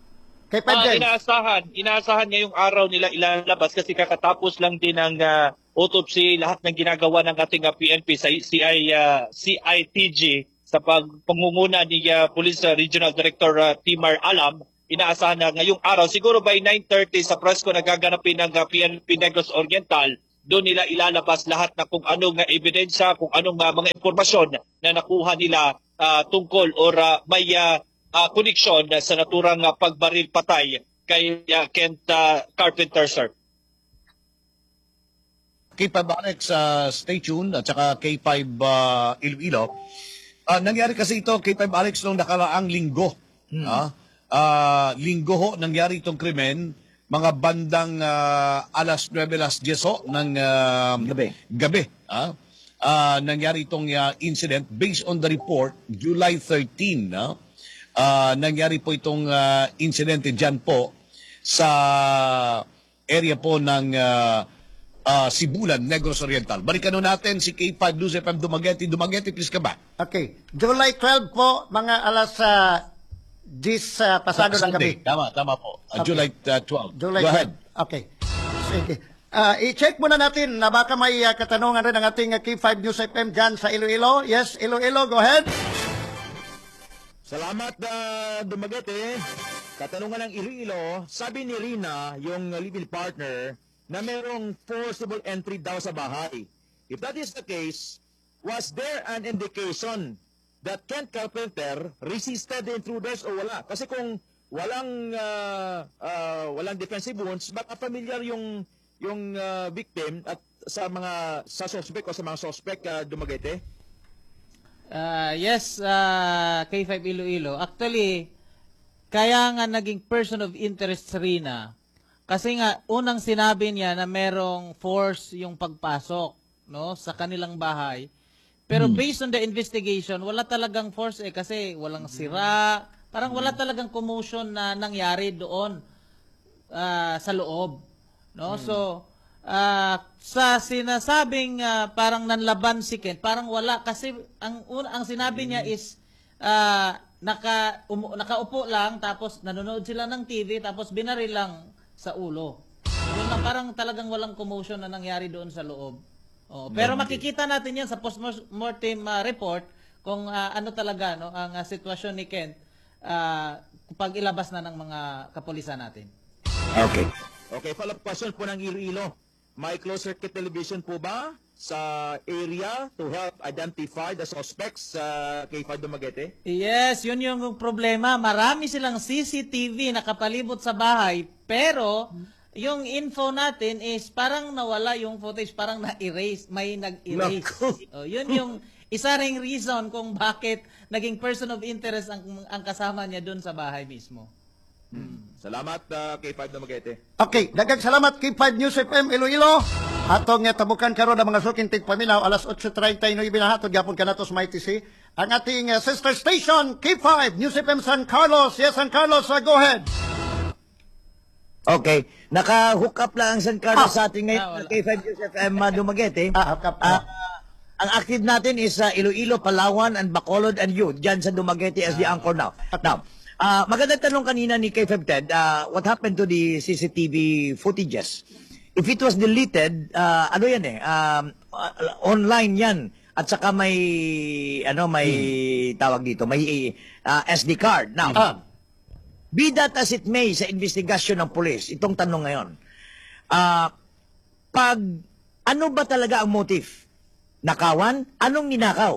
Kay five Ah, James. inaasahan, inaasahan ngayong araw nila ilalabas kasi kakatapos lang din ng uh, autopsy, lahat ng ginagawa ng ating uh, P N P sa C I, uh, C I T G sa pagpangunguna ni uh, Police uh, Regional Director uh, Timar Alam, inaasahan na ngayong araw, siguro by nine thirty sa presko na gaganapin ng uh, P N P Negros Oriental, doon nila ilalabas lahat na kung anong uh, ebidensya, kung anong uh, mga impormasyon na nakuha nila uh, tungkol or uh, may uh, uh, koneksyon uh, sa naturang uh, pagbaril patay kay uh, Kent uh, Carpenter, sir. K five Alex, uh, stay tuned, at saka K five uh, Iloilo. Uh, nangyari kasi ito, K five Alex, nung nakaraang linggo. Hmm. Ah, uh, linggo ho, nangyari itong krimen, mga bandang uh, alas nuwebe, alas diyes ho, ng uh, Gabi. gabi. Ah, uh, nangyari itong uh, incident based on the report, July thirteenth. No? Uh, nangyari po itong uh, incident dyan po sa area po ng uh, uh, Sibulan, Negros Oriental. Balikan nun natin si K five News F M Dumaguete. Dumaguete, please ka ba? Okay. July twelve po, mga alas uh, diyes uh, pasado ng gabi. Sunday. Tama, tama po. Uh, Okay. July uh, twelve. July Go ahead. twelve. Okay. Sige. Ah, i-check muna natin na baka may uh, katanungan rin ng ating uh, K five News F M dyan sa Iloilo. Yes, Iloilo, go ahead. Salamat, uh, Dumaguete. Katanungan ng Iloilo, sabi ni Rina, yung uh, live-in partner, na merong forcible entry daw sa bahay. If that is the case, was there an indication that Kent Carpenter resisted the intruders o wala? Kasi kung walang uh, uh, walang defensive wounds, baka familiar yung yung uh, victim at sa mga sa suspect o sa mga suspect, uh, Dumaguete? Uh, yes, uh, K five Iloilo. Actually, kaya nga naging person of interest si Rina. Kasi nga, unang sinabi niya na merong force yung pagpasok, no, sa kanilang bahay. Pero based on the investigation, wala talagang force eh, kasi walang sira. Parang wala talagang commotion na nangyari doon uh, sa loob. No? So, uh, sa sinasabing uh, parang nanlaban si Kent, parang wala. Kasi ang, un, ang sinabi niya is, uh, naka, umu, nakaupo lang, tapos nanonood sila ng T V, tapos binaril lang sa ulo. Yun lang, parang talagang walang commotion na nangyari doon sa loob. Oh, pero makikita natin yan sa post-mortem uh, report kung uh, ano talaga no ang uh, sitwasyon ni Kent uh, pag ilabas na ng mga kapulisan natin. Okay. Okay, follow-up question po ng Iloilo. May closed circuit television po ba sa area to help identify the suspects sa K five Dumaguete? Yes, yun yung problema. Marami silang C C T V nakapalibot sa bahay, pero yung info natin is parang nawala yung footage, parang na-erase, may nag-erase. Oh, yun yung isa ring reason kung bakit naging person of interest ang, ang kasama niya doon sa bahay mismo. Salamat, uh, K five Dumaguete. Okay, daghang salamat K five News F M Iloilo. Atong nga tabukan karon ang mga suking tigpaminaw alas eight thirty no ibinahatod gyapon kanato sa Mighty C. Ang ating uh, sister station K five News F M San Carlos. Yes, San Carlos, uh, go ahead. Okay. Naka-hook up lang ang San Carlos Ah. sa ating ngayon Ah, na wala. K five News F M uh, Dumaguete. Ah, hook up. Ah, ang active natin is uh, Iloilo, Palawan, and Bacolod, and you, dyan sa Dumaguete as the anchor now. Now, uh, magandang tanong kanina ni K five Ted, uh, what happened to the C C T V footages? If it was deleted, uh, ano yan eh, um, uh, online yan. At saka may, ano, may tawag dito, may uh, S D card. Now, Ah. be that as it may sa investigasyon ng pulis, itong tanong ngayon, ah, pag, ano ba talaga ang motive? Nakawan? Anong ninakaw?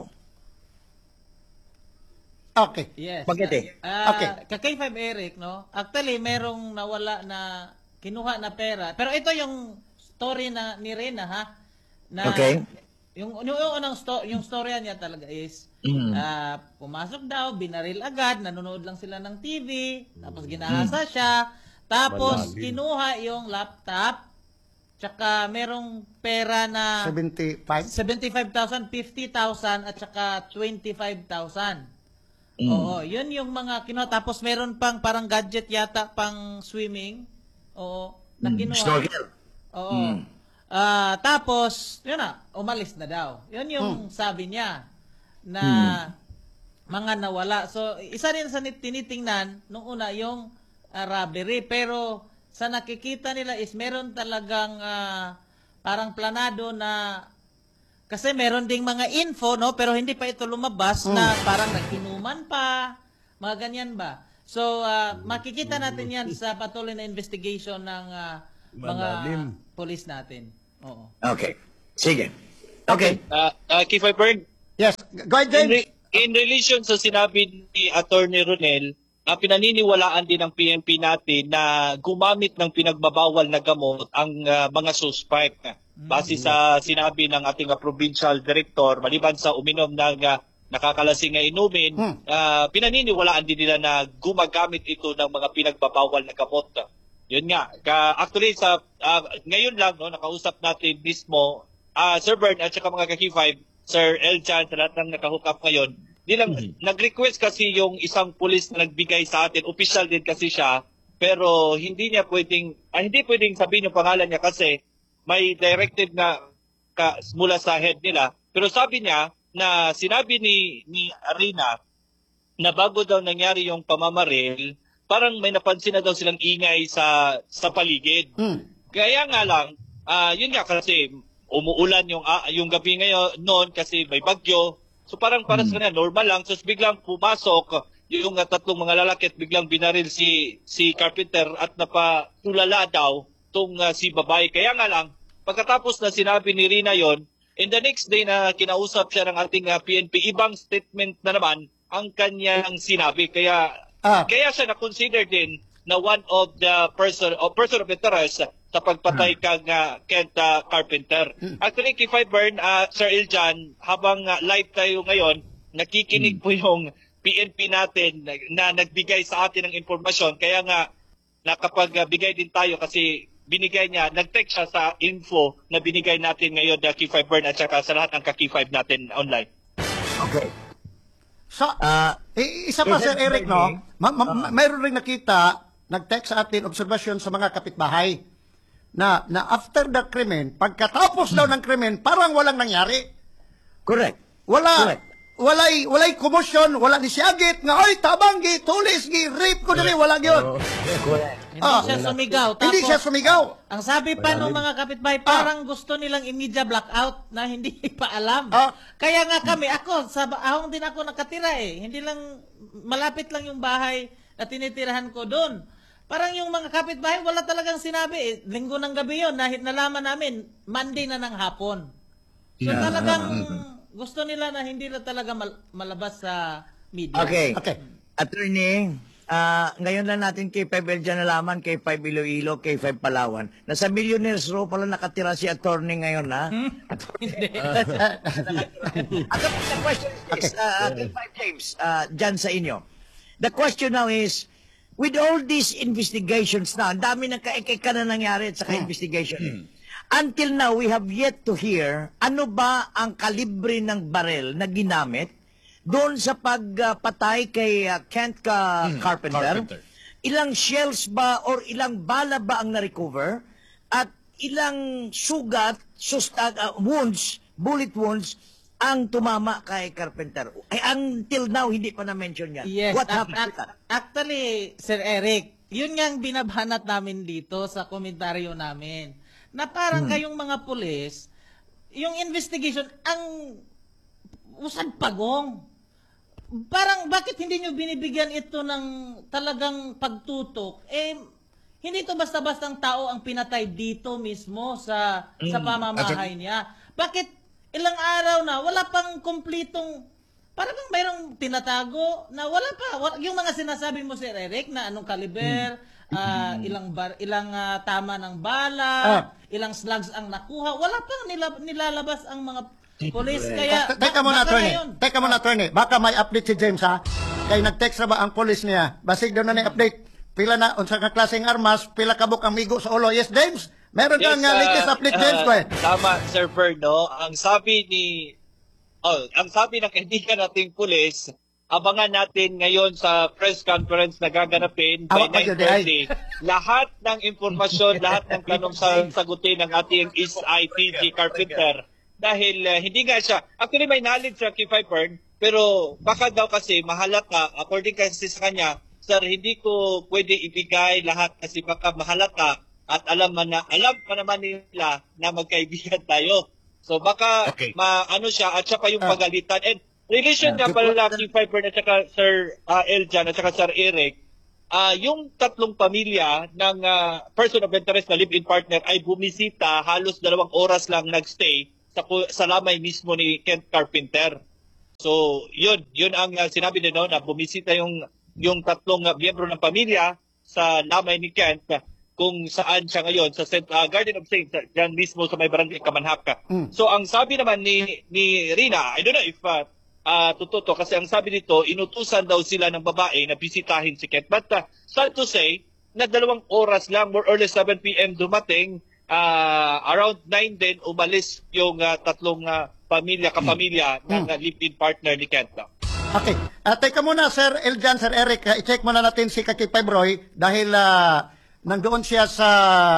Okay. Yes. Bagete. Ah, Okay. Ka K five Eric, no? Actually, merong nawala na kinuha na pera. Pero ito yung story na ni Rena, ha? Na, Okay. Yung, yung, yung unang sto- yung storya niya talaga is, Mm. ah, pumasok daw, binaril agad, nanonood lang sila ng T V, tapos ginahasa siya, tapos kinuha yung laptop, tsaka merong pera na seventy-five. seventy-five thousand, fifty thousand, at saka twenty-five thousand. Oo, yun yung mga kinuha. Tapos meron pang parang gadget yata pang swimming. Oo, na kinuha. Snorkel. Oo. Ah, tapos, yun na, umalis na daw. Yun yung sabi niya na mga nawala. So, isa rin sa nit- tinitingnan nung una yung ah, robbery. Pero sa nakikita nila is meron talagang ah, parang planado na kasi meron ding mga info, no, pero hindi pa ito lumabas na parang nagkinuman pa, mga ganyan ba. So ah, makikita natin 'yan sa patuloy na investigation ng ah, mga Malalim. police natin. Oo. Okay. Sige. Okay. Uh, uh, Key Five Bern, Yes, go ahead, in, James. re- in relation sa sinabi ni Attorney Ronel, uh, pinaniniwalaan din ng P N P natin na gumamit ng pinagbabawal na gamot ang uh, mga suspect. Base sa sinabi ng ating uh, provincial director, maliban sa uminom ng uh, nakakalasing na inumin, Hmm. uh, pinaniniwalaan din nila na gumagamit ito ng mga pinagbabawal na gamot. Yun nga. Ka, actually, sa uh, ngayon lang, no, nakausap natin mismo, uh, Sir Bern at saka mga ka-Key five, Sir Eljan, sa lahat ng nakahook up ngayon, di lang, nag-request kasi yung isang pulis na nagbigay sa atin, official din kasi siya, pero hindi niya pwedeng, ah, hindi pwedeng sabihin yung pangalan niya kasi may directed na ka, mula sa head nila. Pero sabi niya na sinabi ni, ni Arena na bago daw nangyari yung pamamaril, parang may napansin na daw silang ingay sa sa paligid. Hmm. Kaya nga lang, ah yun nga kasi umuulan yung ah, yung gabi ngayon noon kasi may bagyo. So parang para sa kanya normal lang. So biglang pumasok yung uh, tatlong mga lalaki at biglang binaril si si Carpenter at napatulala daw tong uh, si babae. Kaya nga lang, pagkatapos na sinabi ni Rina yon, in the next day na kinausap siya ng ating uh, P N P, ibang statement na naman ang kanyang sinabi. Kaya Ah. kaya siya na-consider din na one of the person or person of interest sa pagpatay kang uh, Kent uh, Carpenter. Actually, Key Five Bern, uh, Sir Iljan, habang uh, live tayo ngayon, nakikinig po yung P N P natin na, na nagbigay sa atin ng impormasyon. Kaya nga, nakapagbigay din tayo kasi binigay niya, nag-text siya sa info na binigay natin ngayon na Key Five Bern at saka sa lahat ng ka-Key Five natin online. Okay. Sa, Ah, eh, isa pa, is Sir it Eric, by no? me? Ma- ma- ma- mayroon rin nakita, nag-text sa atin, observation sa mga kapitbahay, na, na after the krimen, pagkatapos daw ng krimen, parang walang nangyari. Correct. Wala, Correct. walay, walay commotion, wala ni siyagit, nga, oy, tabang, gi, tulis, gi, rape ko dali, wala yun. Correct. Hindi Ah, siya sumigaw. Tapos, Hindi siya sumigaw. ang sabi pa ng mga kapitbahay, parang gusto nilang i-media blackout na hindi pa alam. Ah. Kaya nga kami, ako, sa ahong din ako nakatira eh. Hindi lang, malapit lang yung bahay na tinitirahan ko doon. Parang yung mga kapitbahay, wala talagang sinabi eh. Linggo ng gabi yun, na, nalaman namin, Monday na ng hapon. So talagang gusto nila na hindi na talaga mal- malabas sa media. Okay. Okay. Attorney, ah, ngayon lang natin K five Eljan nalaman, K five Iloilo, K five Palawan. Nasa Millionaires Row pala nakatira si attorney ngayon, ha? Hindi. At the, the question is, uh, K five James, uh, dyan sa inyo. The question now is, with all these investigations na, ang dami ng kaikika na nangyari at saka investigation. Until now, we have yet to hear ano ba ang kalibre ng barel na ginamit doon sa pagpatay kay uh, Kent Ka- Carpenter. Carpenter. Ilang shells ba or ilang bala ba ang na-recover? At ilang sugat, sustag, uh, wounds, bullet wounds, ang tumama kay Carpenter? Ay, until now, hindi pa na-mention yan. Yes, What ac- happened to ac- that? actually, Sir Eric, yun nga ang binabhanat namin dito sa komentaryo namin. Na parang kayong mga pulis, yung investigation, ang usad pagong. Parang bakit hindi nyo binibigyan ito ng talagang pagtutok? Eh, hindi ito basta-bastang tao ang pinatay dito mismo sa sa pamamahay niya. Bakit ilang araw na, wala pang kumplitong, parang bang mayroong tinatago na wala pa. Wala, yung mga sinasabi mo, Sir Eric, na anong kaliber, ah, ilang bar, ilang ah, tama ng bala, Ah. ilang slugs ang nakuha, wala pang nila, nilalabas ang mga polis. Kaya, Te- Teka ba- muna, baka attorney. ngayon. Teka muna, attorney. Baka may update si James, ha? Kay nag-text na ba ang police niya? Basig daw na na update. Pila na, unsa ka klaseng armas, pila kabuk ang migo sa ulo. Yes, James? Meron kang Yes, uh, ah, latest update, James, ah, ko eh. Tama, Sir Bern, no? Ang sabi ni oh, ang sabi ng kaibigan nating pulis, abangan natin ngayon sa press conference na gaganapin by Awa pa yun, nine thirty. Lahat ng impormasyon, lahat ng tanong sa sagutin ng ating is I T G Carpenter. Dahil uh, hindi nga siya, actually may knowledge siya kay Fipern, pero baka daw kasi mahalata, according kasi sa kanya, sir, hindi ko pwede ibigay lahat kasi baka mahalata at alam man na alam pa naman nila na magkaibigan tayo. So baka Okay. maano siya at siya pa yung Ah. pagalitan. And relation nga pala kay Fiber at saka Sir uh, Eljan at saka Sir Eric, ah yung tatlong pamilya ng ah, person of interest na live-in partner ay bumisita, halos dalawang oras lang nagstay sa, ku- sa lamay mismo ni Kent Carpenter. So, yun, yun ang uh, sinabi nila no, na bumisita yung yung tatlong uh, miyembro ng pamilya sa lamay ni Kent uh, kung saan siya ngayon sa Saint, uh, Garden of Saints, uh, dyan mismo sa may barangay Kamanhaka. Mm. So, ang sabi naman ni ni Rina, I don't know if uh, uh, totoo to, kasi ang sabi nito, inutusan daw sila ng babae na bisitahin si Kent. But uh, sad to say, na dalawang oras lang, more or less seven p.m. dumating, uh, around nine din, umalis yung uh, tatlong uh, pamilya, kapamilya ng uh, live-in partner ni Kent. Okay. Uh, teka muna, Sir Eljan, Sir Eric, uh, i-check muna natin si Kaki Fibroy dahil uh, nandoon siya sa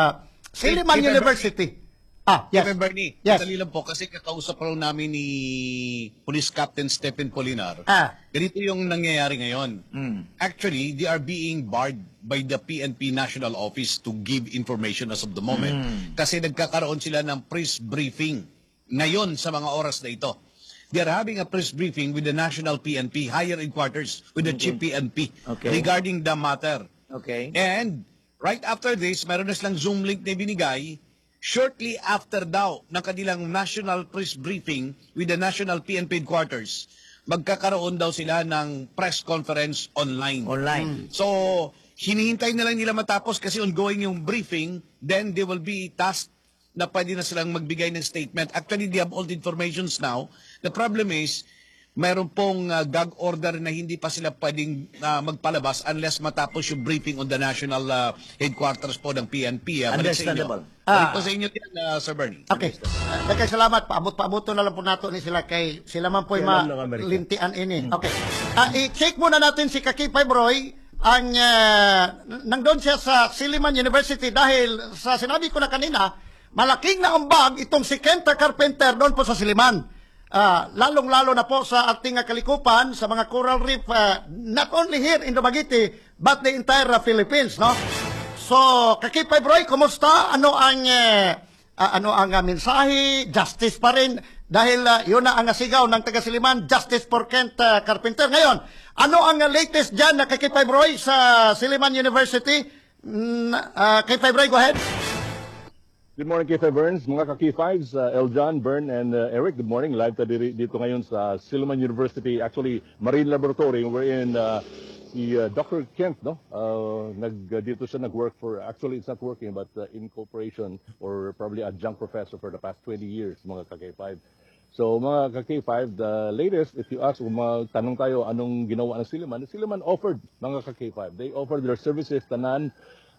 Silliman Kay- kay University. Ah, yes. Yes. Bernie, Yes. dali lang po kasi kakausap pa rin namin ni Police Captain Stephen Polinar. Ah. Ganito yung nangyayari ngayon. Actually, they are being barred by the P N P National Office to give information as of the moment. Kasi nagkakaroon sila ng press briefing ngayon sa mga oras na ito. They are having a press briefing with the National P N P, higher headquarters, with the Chief P N P Okay. regarding the matter. Okay. And right after this, meron na silang Zoom link na binigay. Shortly after daw ng kanilang national press briefing with the National P N P headquarters, magkakaroon daw sila ng press conference online. Online. So, hinihintay na lang nila matapos kasi ongoing yung briefing, then they will be tasked na pwede na silang magbigay ng statement. Actually, they have all the informations now. The problem is, mayroon pong uh, gag order na hindi pa sila pwedeng uh, magpalabas unless matapos yung briefing on the national uh, headquarters po ng P N P. Uh, balik sa inyo. Understandable. Balik Ah. po sa inyo yan, uh, Sir Bernie. Okay. Uh, Dagay salamat. Paabot-paabot na lang po nato ni sila kay sila man po'y Kailan ng Amerika? malintian ini. Okay. Ah, i-check muna natin si Kaki Fibroy ang uh, nangdoon siya sa Silliman University dahil sa sinabi ko na kanina, malaking naambag itong si Kent Carpenter doon po sa Silliman. Ah, lalong-lalo na po sa ating uh, kalikupan sa mga coral reef, uh, not only here in Dumaguete but the entire uh, Philippines, no? So, Kaki Fibroy, kumusta? Ano ang uh, uh, ano ang uh, mensahe? Justice pa rin dahil uh, yun na ang sigaw ng taga Silliman, Justice for Kent uh, Carpenter. Ngayon, ano ang uh, latest dyan na Kaki Fibroy sa Silliman University? Mm, uh, Kaki Fibroy, go ahead. Good morning, K five Burns. Mga ka-K fives, uh, Eljan, Bern, and uh, Eric, good morning. Live tayo diri- dito ngayon sa Silliman University, actually Marine Laboratory, wherein uh, si uh, Doctor Kent, no? Uh, nag, uh, dito siya nag-work for, actually it's not working, but uh, in cooperation or probably adjunct professor for the past twenty years, mga ka-K five. So mga ka-K five, the latest, if you ask, kung tanong tayo anong ginawa ng Silliman, the Silliman offered, mga ka-K five, they offered their services tanan,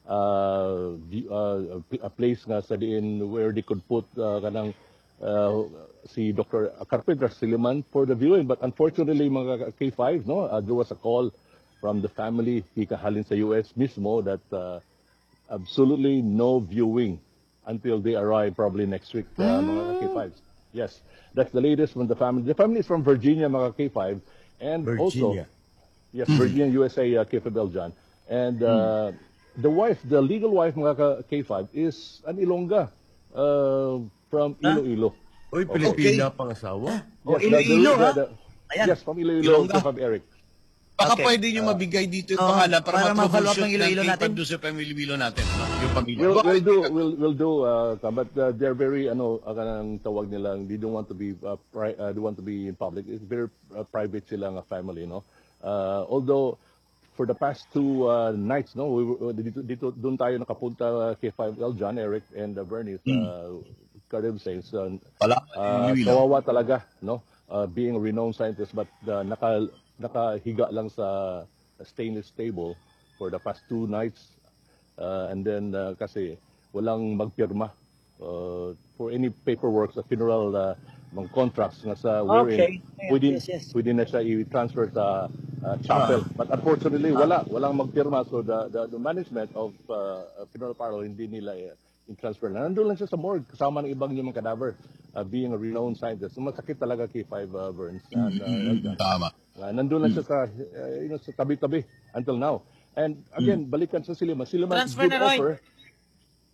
uh, di- uh, a place nga sa diin where they could put uh, kanang uh, si Doctor Carpenter Silliman for the viewing. But unfortunately, mga K five, no, uh, there was a call from the family, hikahalin sa U S mismo, that uh, absolutely no viewing until they arrive probably next week, uh, mga K fives. Yes, that's the latest from the family. The family is from Virginia, mga K five, and Virginia. also, yes, Virginia, U S A, uh, K five Belgian. And uh, the wife, the legal wife, mga K five, is an Ilongga uh, from Iloilo. Uy, Pilipina pang asawa. Oh, Yes, the- the- Iloilo, the- ha? the- Ayan. Yes, from Iloilo, Ilongga. K five Eric. Baka Okay. pwede nyo mabigay dito yung Oo, pangalan para, para ma-follow up ma-troubleshoot ng Iloilo ng natin. doon sa pamilya natin, no? Yung pamilya. We'll, Baka we'll hindi do, ka- we'll, we'll do, uh, but uh, they're very, ano, uh, kanang tawag nila, they don't want to be, uh, pri- uh, they want to be in public. It's very uh, private silang uh, family, no? Uh, although, for the past two uh, nights, no, we were, dito, dito, doon tayo nakapunta, uh, K five L, John, Eric, and uh, Bernie, uh, Carib Saints. Uh, Wala. uh, Iloilo. kawawa talaga, no? Uh, being a renowned scientist, but uh, naka, nakahiga lang sa stainless table for the past two nights. Uh, and then, uh, kasi walang magpirma uh, for any paperwork sa funeral uh, mga contracts nga sa Okay. wherein pwede, Yes, yes. pwede na siya i-transfer sa uh, chapel. But unfortunately, wala. Walang magpirma. So the, the, the management of uh, funeral parlor, hindi nila uh, i-transfer na. Nandun lang siya sa morgue kasama ng ibang yung mga cadaver, uh, being a renowned scientist. So, masakit talaga K five uh, Burns. And, uh, Tama. Uh, nandun lang siya sa, uh, you know, sa tabi-tabi until now. And again, balikan sa Silliman. Silliman Transfer did na, Roy. offer,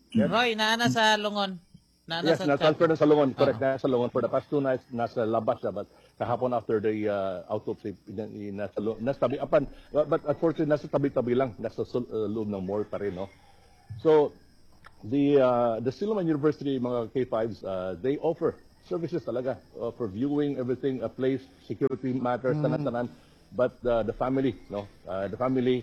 Roy, naana sa Lungon. Naana Yes, sa na-transfer na sa Lungon. Correct, Oo. na sa Lungon. For the past two nights, nasa labas siya. But kahapon after the uh, autopsy, ina- i- nasa, lo- nasa tabi, apan, but, but unfortunately, nasa tabi-tabi lang. Nasa sul- uh, loob ng mall pa rin, no? So, the uh, the Silliman University, mga K fives, uh, they offer services talaga uh, for viewing everything, a place, security matters, tanan-tanan. But uh, the family, no? Uh, the family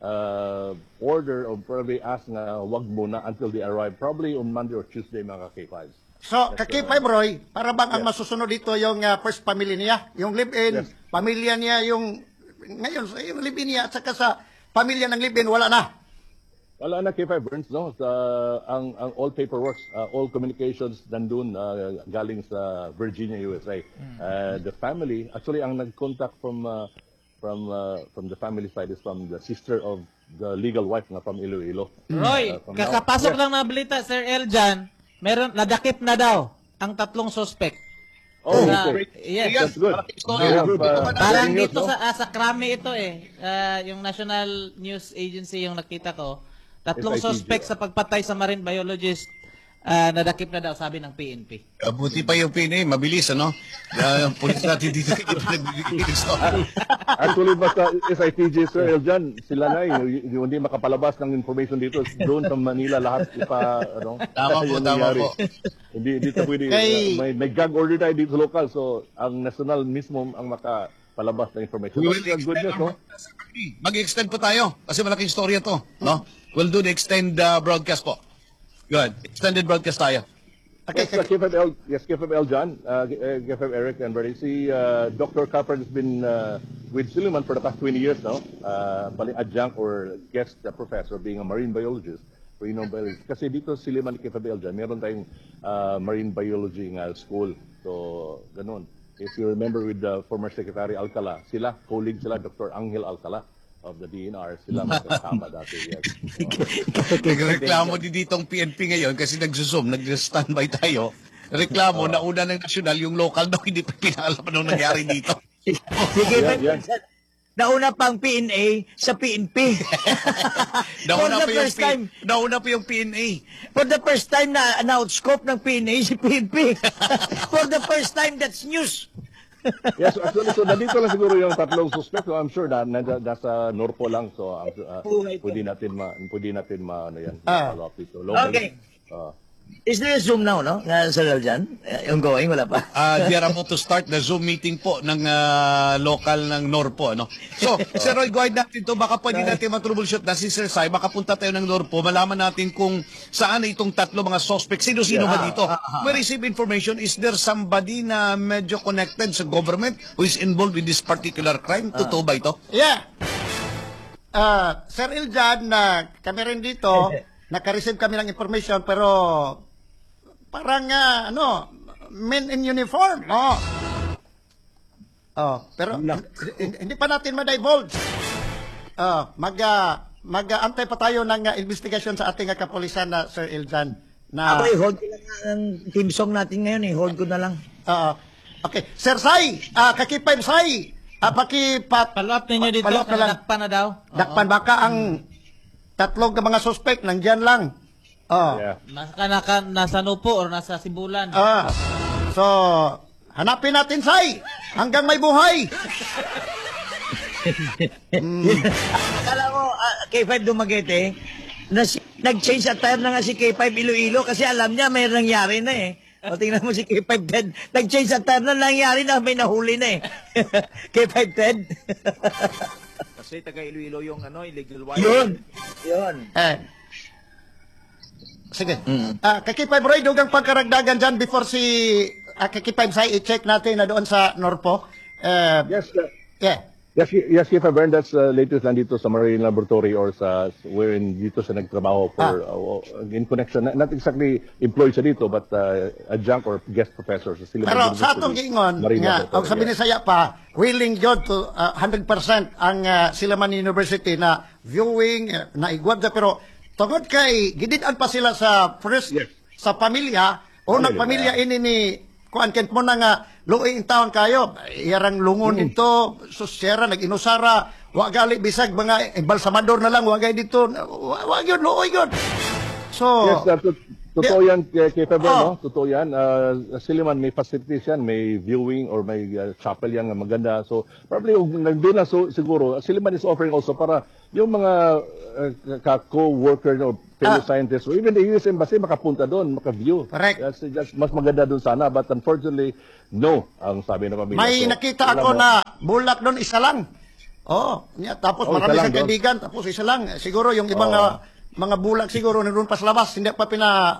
uh, order or probably ask na wag muna until they arrive, probably on Monday or Tuesday, mga K fives. So, kay five Roy, para bang ang masusunod dito yung uh, first family niya, yung live-in, Yes. pamilya niya, yung ngayon, sa yung live-in niya at saka sa pamilya ng live-in, wala na. Wala na K five Burns, no? Sa, ang, ang all paperwork, uh, all communications nandun uh, galing sa Virginia, U S A. Uh, the family, actually ang nag-contact from uh, from uh, from the family side is from the sister of the legal wife nga from Iloilo. Roy, Uh, from kakapasok now- lang na balita, Sir Eljan, meron, nadakip na daw ang tatlong suspect. Oh, Sa- okay. yes. That's good. Story. We have, uh, Parang breaking news, dito no? sa, ah, sa Krami ito eh. Ah, yung National News Agency yung nakita ko. Tatlong S I T G, suspect sa pagpatay sa marine biologist ah, nadakip na daw, sabi ng P N P. Uh, buti pa yung P N A, mabilis, ano? Uh, yung police natin dito, hindi pa nagbibigay ng story. Actually, basta S I T G, Sir Eljan, sila na eh, y- y- hindi makapalabas ng information dito. Doon sa Manila, lahat ipa, ano, Tama po, yung tama nangyari. po. Hindi, dito pwede, Kay- uh, may, may gag order tayo dito sa local, so ang national mismo ang makapalabas ng information. We will But, uh, good news, no? Mag-extend po tayo kasi malaking storya to, no? We'll do the extend uh, broadcast po. Good. Extended broadcast tayo. Okay, Yes, uh, K five L, yes, K five L John, uh, K five Eric and Brady. Si uh, Doctor Carper has been uh, with Silliman for the past twenty years now. Uh, bali adjunct or guest uh, professor being a marine biologist. Marine biologist. Kasi dito Silliman K five L John, meron tayong uh, marine biology nga school. So, ganun. If you remember with the former Secretary Alcala, sila, colleague sila, Doctor Angel Alcala of the D N R, sila magkasama dati. Yes. Nagreklamo din ditong P N P ngayon kasi nagsusum, nag-standby tayo. Reklamo na una ng nasyonal, yung local daw hindi pa pinaalam anong nangyari dito. Sige, Yeah, yeah. nauna pang P N A sa P N P. Nauna For pa the yung first P- time, nauna pa yung P N A. for the first time na na-outscope ng P N A si P N P. For the first time, that's news. Yes, actually, so nandito lang siguro yung tatlong suspect. So I'm sure na, na nasa Norpo lang. So I'm sure, uh, pwede natin ma, pwede natin ma, ano yan, Ah. follow up dito. Locally. Okay. Uh, Is there a Zoom now, no? Na sa dyan? Uh, ongoing, wala pa. Uh, they are about to start the Zoom meeting po ng ah, local ng Norpo. Ano? So, Sir Roy, go ahead natin to. Baka pwede natin matroubleshoot na si Sir Sai. Makapunta tayo ng Norpo. Malaman natin kung saan itong tatlo mga suspect. Sino-sino ba dito? We receive information. Is there somebody na medyo connected sa government who is involved in this particular crime? Totoo ba ito? Yeah. Ah, Sir Iljan, na kami rin dito, naka-receive kami ng information, pero parang, ah, ano, men in uniform, no? Oh, pero hindi, hindi pa natin ma-divulge. Oh, mag, ah, mag-aantay pa tayo ng ah, investigation sa ating ah, kapulisan na Sir Iljan. Na, Ako, i-hold ko lang ang team song natin ngayon, eh. Hold ko na lang. Oo. Okay. Sir Sai, ah, kakipay Sai, ah, pakipat, Follow up ninyo dito, follow up na lang. nadakpan na daw. Oo. Dakpan baka ang tatlong ka mga suspect nandyan lang. Oh. yeah. Nasa, naka, nasa Nupo or nasa Sibulan. Ah. So, hanapin natin Sai hanggang may buhay. Akala ko, ah, K five Dumaguete, na si, nag-change attire na nga si K five Iloilo kasi alam niya may nangyari na eh. O tingnan mo si K five Ted, nag-change attire na nangyari na may nahuli na eh. K five Ted. Kasi taga Iloilo yung ano, illegal wire. Yun. Yun. Eh. Sige. Ah, kakipay Roy, dugang pagkaragdagan dyan before si ah, kakipay Sai, i-check natin na doon sa Norpo. Eh, Yes, uh, yeah. yes, yes, K five Bern, that's uh, latest lang dito sa Marine Laboratory or sa wherein dito siya nagtrabaho for uh, in connection, not, not exactly employed siya dito, but uh, adjunct or guest professor sa Silliman Pero University, sa atong giingon Marine nga, Laboratory, og sabi ni yes. saya pa, willing jud to uh, one hundred percent ang uh, Silliman University na viewing, uh, na igwad pero tungod kay gidid-an pa sila sa first Yes. sa pamilya o Pamilya, ng pamilya ini ni kuan kent mo na nga luoy in taon kayo iyarang lungon Mm. dito susyera nag-inusara wa gali bisag mga embalsamador na lang wa gay dito wa, wa gyud luoy gyud So, Yes, uh, to- totoo yan kay, kay Faber, Oh. no? Totoo yan. Uh, Siliman, may facilities yan, may viewing or may uh, chapel yan na maganda. So, probably, kung nandun na so, siguro, Siliman is offering also para yung mga uh, ka- co-worker or fellow Ah. scientists or even the U S Embassy makapunta doon, maka-view. Correct. That's, that's mas maganda doon sana. But unfortunately, no, ang sabi ng pamilya. may So, nakita wala ako mo. na bulak doon, isa lang. Oh, yeah, tapos Oh, marami isa lang siyang doon. kaibigan, tapos isa lang. Eh, Siguro yung ibang Oh. ah, mga bulak siguro nandun pa sa labas, hindi pa pina...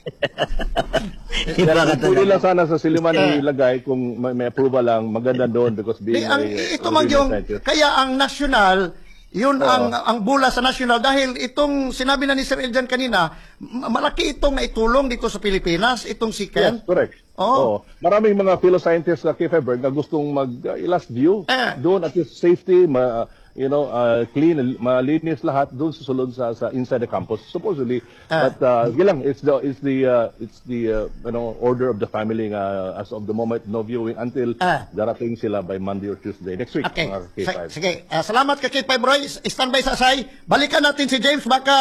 Iba ka Pwede lang talaga. sana sa Siliman Eh. ilagay kung may, may approval lang, maganda doon because Di, being ang, a, ito mang yung, kaya ang national, yun ang ang bula sa national dahil itong sinabi na ni Sir Eljan kanina, m- malaki itong naitulong dito sa Pilipinas, itong si Ken. Yes, correct. Oo. Oo. Maraming mga fellow scientists sa Kieferberg na gustong mag-last view Eh. doon at least safety, ma, you know, uh, clean, malinis lahat doon sa sulod sa, sa inside the campus supposedly. Eh. But uh, yun lang, it's the it's the uh, it's the uh, you know order of the family uh, as of the moment, no viewing until Eh. darating sila by Monday or Tuesday next week. Okay. mga K Sa- five. sige. Ah, salamat ka Kate Five Roy. Standby sa asay. Balikan natin si James baka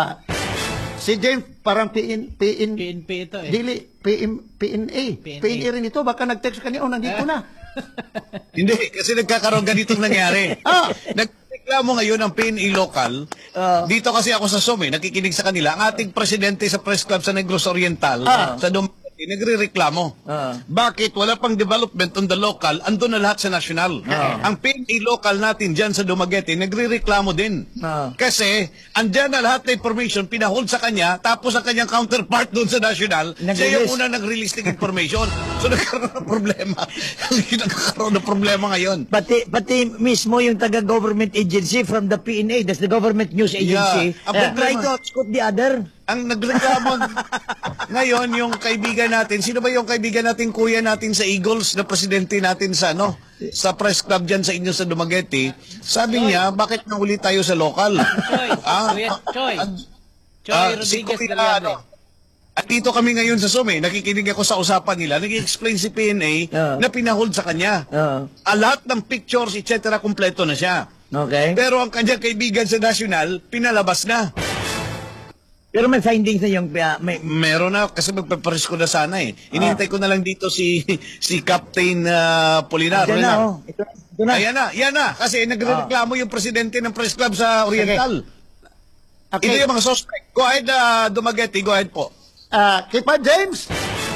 si James parang P N P N P N P ito eh. Dili P M P N A. P N A. P N A rin ito baka nag-text kanina oh nandito na. Hindi, kasi nagkakaroon ganitong nangyari. Ah. Nagreklamo ngayon ang P N A local. Dito kasi ako sa Sume, nakikinig sa kanila. Ang ating presidente sa press club sa Negros Oriental, Ah. sa Dumaguete, nagre-reklamo. Ah. Bakit wala pang development on the local, andun na lahat sa national. Ang P N A local natin dyan sa Dumaguete, nagre-reklamo din. Ah. Kasi, andyan na lahat na information, pinahold sa kanya, tapos ang kanyang counterpart doon sa national, siya Nag-release. yung una nag-release ng information. So, nagkaroon ng problema. nagkaroon ng problema ngayon. Pati, pati mismo yung taga-government agency from the P N A, that's the government news agency, Yeah. Ang uh, try problema- to scoot the other. Ang nagreklamo ngayon yung kaibigan natin, sino ba yung kaibigan natin, kuya natin sa Eagles, na presidente natin sa ano, sa press club dyan sa inyo sa Dumaguete, sabi niya, bakit nahuli tayo sa local? Choy, Ah, Kuya Choy. ah, Choy ah, si Rodriguez Kuya, Galiano. ano, at dito kami ngayon sa Sume, nakikinig ako sa usapan nila, nag-explain si P N A Ah. na pinahold sa kanya. Ah. Ah, lahat ng pictures, et cetera, kumpleto na siya. Okay? Pero ang kanyang kaibigan sa national, pinalabas na. Pero may findings na yung, uh, may, Meron na, kasi magpaparis ko na sana eh. Inihintay ko na lang dito si si Captain uh, Polinar. Diyan na, oh. Ito, ito na. Ayan na, yan na. Kasi nagreklamo yung presidente ng press club sa Oriental. Ito Okay. yung mga suspect. Go ahead, uh, Dumaguete. Go ahead po. Ah, Kate Five James.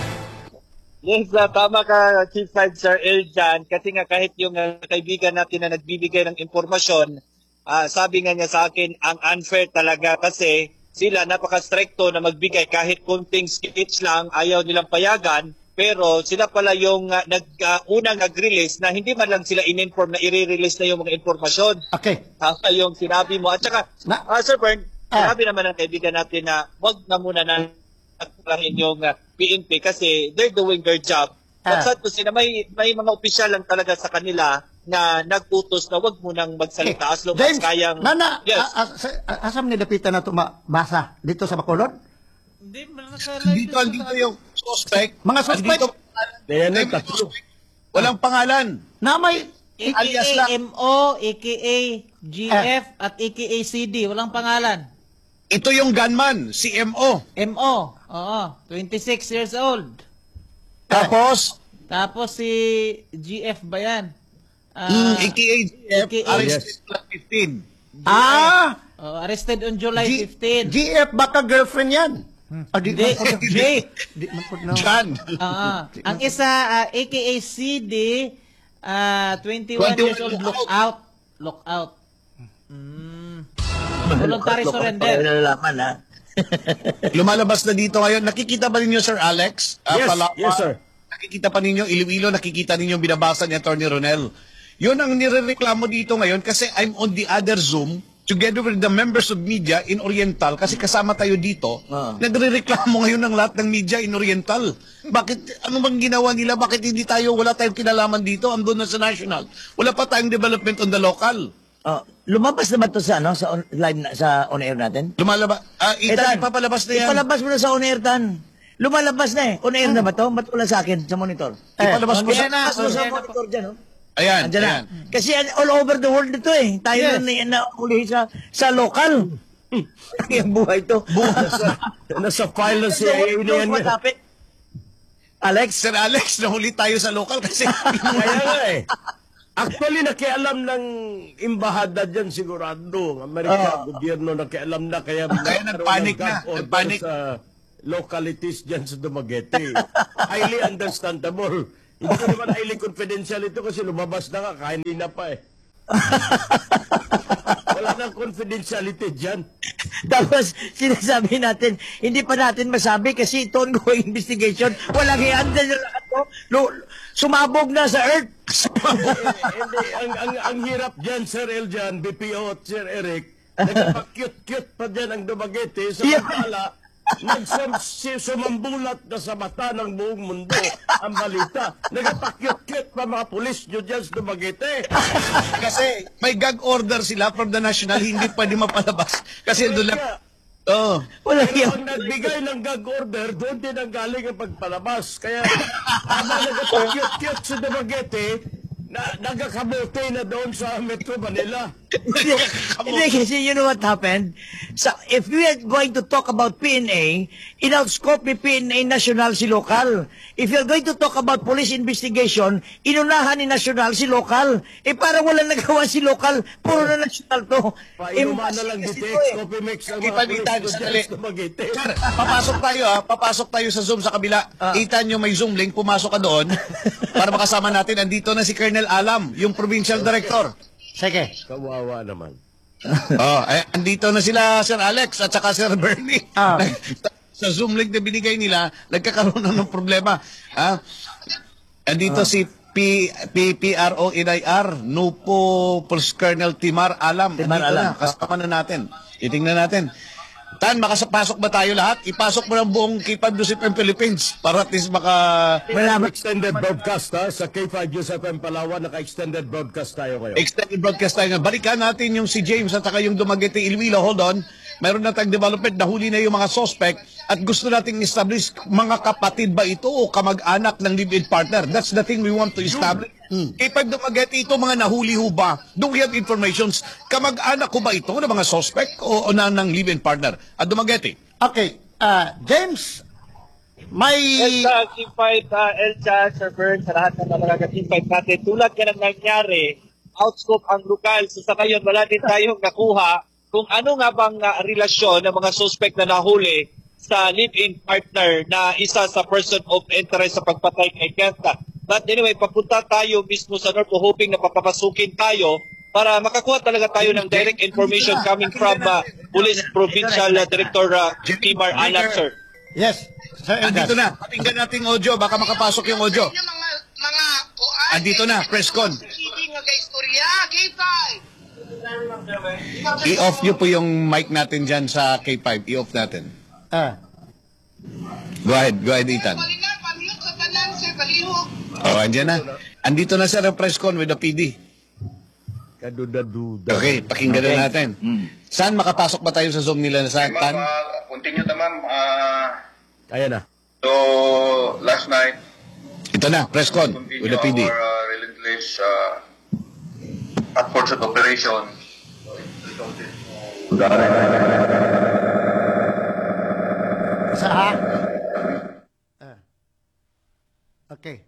Yes, uh, tama ka, Chief Five Sir Eljan. Kasi nga kahit yung uh, kaibigan natin na nagbibigay ng impormasyon, ah, sabi nga niya sa akin, ang unfair talaga kasi sila napaka-stricto na magbigay kahit kunting skits lang, ayaw nilang payagan. Pero sila pala yung uh, nag, uh, unang nag-release na hindi man lang sila in-inform na i-release na yung mga impormasyon. Okay. Tama yung sinabi mo. At saka, Na- ah, Sir Bern, Ah. sinabi naman ng kaibigan natin na wag na muna na aturahin yung uh, P N P kasi they're doing their job. Ah. But sad to say na may, may mga opisyal lang talaga sa kanila na nag-utos na wag munang magsalita as long as James, kayang... nana, Yes. ah, ah, sa- ah, asam ni dapitan na ito mabasa dito sa Bacolod? Hindi, naka-live Dito, andito yung suspect. Mga suspect? Andito, Ayan ay, na, tatlo. walang pangalan. Na may, alias A K A lang. M O, A K A G F, at A K A C D. Walang pangalan. Ito yung gunman, si M O. M O, oo, twenty-six years old. Tapos, Tapos si G F ba yan? Ah, mm, A K A G F, A K A arrested July fifteen. ah, oh, arrested on July G- fifteenth. G F baka girlfriend yan. Ah, di, Hindi, man po- Jake. Di man po na. John. Ah, ang isa, ah, A K A C D, ah, twenty-one years old, look out. Look out. Mm. Voluntary surrender. Nalalaman, ha? Lumalabas na dito ngayon. Nakikita ba ninyo, Sir Alex? Ah, Yes, Palapa? yes, sir. Nakikita pa ninyo, Iloilo, nakikita ninyo yung binabasa ni Atty. Ronel. Yun ang nirereklamo dito ngayon kasi I'm on the other Zoom together with the members of media in Oriental kasi kasama tayo dito. Ah. Nagrereklamo ngayon ng lahat ng media in Oriental. Bakit, ano bang ginawa nila? Bakit hindi tayo, wala tayong kinalaman dito? Andun na sa national. Wala pa tayong development on the local. Oh, lumabas na ba ito sa, ano, sa on, live na, sa on-air natin? Lumalabas. Ah, Eh, Itan, Tan, ipapalabas na yan. Ipalabas mo na sa on-air, Tan. Lumalabas na eh. On-air na ba ito? Ba't wala sa akin sa monitor? Ipalabas mo Hindi sa... na, Ipalabas mo sa hindi na monitor dyan, oh. Ayan, Andyan na. ayan. Kasi all over the world ito eh. Tayo Yes. na, na uli sa, sa local. Yung buhay to. nasa, nasa file ng C I A na yan. What happened? Alex? Sir Alex, nahuli tayo sa local kasi Kaya nga eh. Actually, nakialam ng imbahada dyan sigurado. Ang Amerika, gobyerno nakialam na. Kaya, Kaya nagpanik nagkaroon ng na, gag order nagpanik. Sa localities dyan sa Dumaguete. Highly understandable. Hindi ko naman highly confidential ito kasi lumabas na nga, kanina pa eh. Wala nang confidentiality dyan. Tapos, sinasabi natin, hindi pa natin masabi kasi ito ongoing investigation. Walang i-handle na lahat to. Lu- Sumabog na sa Earth. Eh, Hindi, ang, ang, ang hirap dyan, Sir Eljan, B P O at Sir Eric, nagpa-cute-cute pa dyan ang Dumaguete sa Yeah. Mantala, nagsumambulat na sa mata ng buong mundo ang balita. Nagpa-cute-cute pa mga pulis nyo dyan sa Dumaguete. kasi may gag order sila from the national, hindi pwede mapalabas. Kasi doon lang, oh, Walang Pero i- ang nagbigay ng gag order, doon din ang galing ang pagpalabas. Kaya, habang nagpa-cute-cute sa Dumaguete, na, nagkakabote na doon sa Metro Manila. Hindi, hindi, kasi you know what happened? So, if we are going to talk about P N A, in-outscope ni P N A national si local. If you're going to talk about police investigation, inunahan ni national si local. Eh, parang walang nagawa si local, puro na national to. Painuman na lang Kasi dito, to eh. copy mix ang mga Ipabitan, pulis sandali. sa Dumaguete. Sir, papasok tayo ah, papasok tayo sa Zoom sa kabila. Itan nyo may Zoom link, pumasok ka doon para makasama natin. Andito na si Colonel Alam, yung provincial director. Sige. Kawawa naman. Oh, eh, andito na sila Sir Alex at saka Sir Bernie. Ah. Sa Zoom link na binigay nila, nagkakaroon na ng problema. Ah, andito si P, P, P R O N I R, Nupo Police Colonel Timar Alam. Timar Andito Alam. Na, kasama na natin. Itingnan natin. Tan, makasapasok ba tayo lahat? Ipasok mo ng buong K five News F M Philippines para at least maka... Malaman. Extended broadcast ha, sa K five News F M Palawan, naka-extended broadcast tayo kayo. Extended broadcast tayo. Balikan natin yung si James at saka yung Dumaguete Iloilo. Hold on. Mayroon na tayong development. Nahuli na yung mga suspect at gusto nating establish mga kapatid ba ito o kamag-anak ng live-in partner. That's the thing we want to establish. K five Dumaguete, ito mga nahuli ho ba? Do we have informations? Kamag-anak ko ba ito ng mga suspect o, o na ng live-in partner? At Dumaguete. Okay. ah James, may... Sa Team five, uh, Elsa, Sir Bern, sa lahat ng mga Team five natin, tulad ka ng nangyari, outscope ang lokal. So sa ngayon, wala din tayong nakuha kung ano nga bang uh, relasyon ng mga suspect na nahuli sa live-in partner na isa sa person of interest sa pagpatay kay Kenta. But anyway, papunta tayo mismo sa North, hoping na papapasukin tayo para makakuha talaga tayo ng direct information coming from uh, Police Provincial uh, Director uh, Timar Alam, sir. Yes. Sir Andito Eldas. na. Pakinggan natin yung audio. Baka makapasok yung audio. Andito na. Press con. I-off nyo po yung mic natin dyan sa K five. I-off natin. Ah. Go ahead. Go ahead, Ethan. Oh, andyan na. Andito na sir ang press con with the P D. Kaduda-duda. Okay, pakinggan na natin. Saan makapasok ba tayo sa Zoom nila? Saan? Tan? Continue na ma'am. Ah, Ayan na. so, last night, Ito na, press con with the P D. our uh, relentless uh, efforts at operation. Isa ha? Ah. Okay.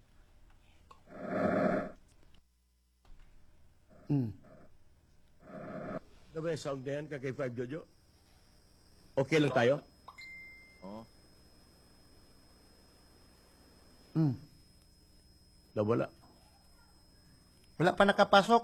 Hmm. Ano ba yung sound na yan, ka K five Jojo? Okay lang tayo? Hmm. Nawala. Wala pa nakapasok.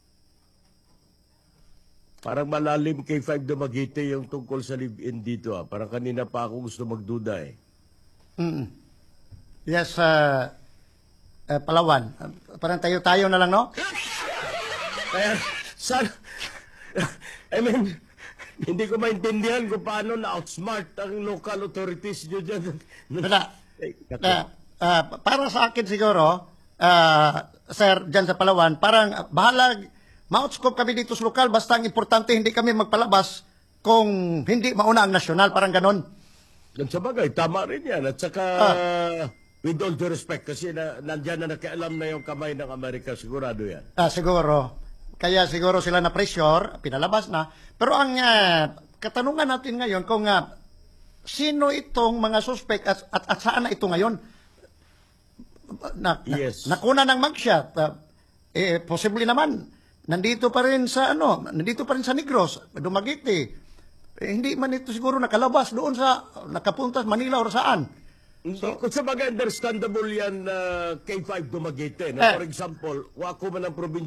Parang malalim K five Dumaguete yung tungkol sa live-in dito ah. Parang kanina pa ako gusto magduda eh. Mm. Yes, uh, uh, Palawan. Uh, parang tayo-tayo na lang, no? Kaya, sana, I mean, hindi ko maintindihan kung paano na-outsmart ang local authorities nyo dyan. Wala. Eh, Uh, uh, para sa akin siguro, uh, sir, dyan sa Palawan, parang uh, bahala, ma-outscope kami dito sa lokal, basta ang importante hindi kami magpalabas kung hindi mauna ang nasyonal, parang ganon. At sa bagay, tama rin yan. At saka, Ah. with all due respect, kasi na, nandyan na nakialam na yung kamay ng Amerika, sigurado yan. Ah, siguro. kaya siguro sila na pressure, pinalabas na. Pero ang ah, katanungan natin ngayon kung ah, sino itong mga suspect at, at, at saan na ito ngayon? Na, na- Yes. nakuna ng mugshot. ah, eh, possibly naman, nandito pa rin sa ano, nandito pa rin sa Negros, Dumaguete. Eh, hindi man ito siguro nakalabas doon sa, nakapunta sa Manila o saan. So, kung sa mga understandable yan, uh, K five Dumaguete, no? Eh. For example, wako man ang probinsya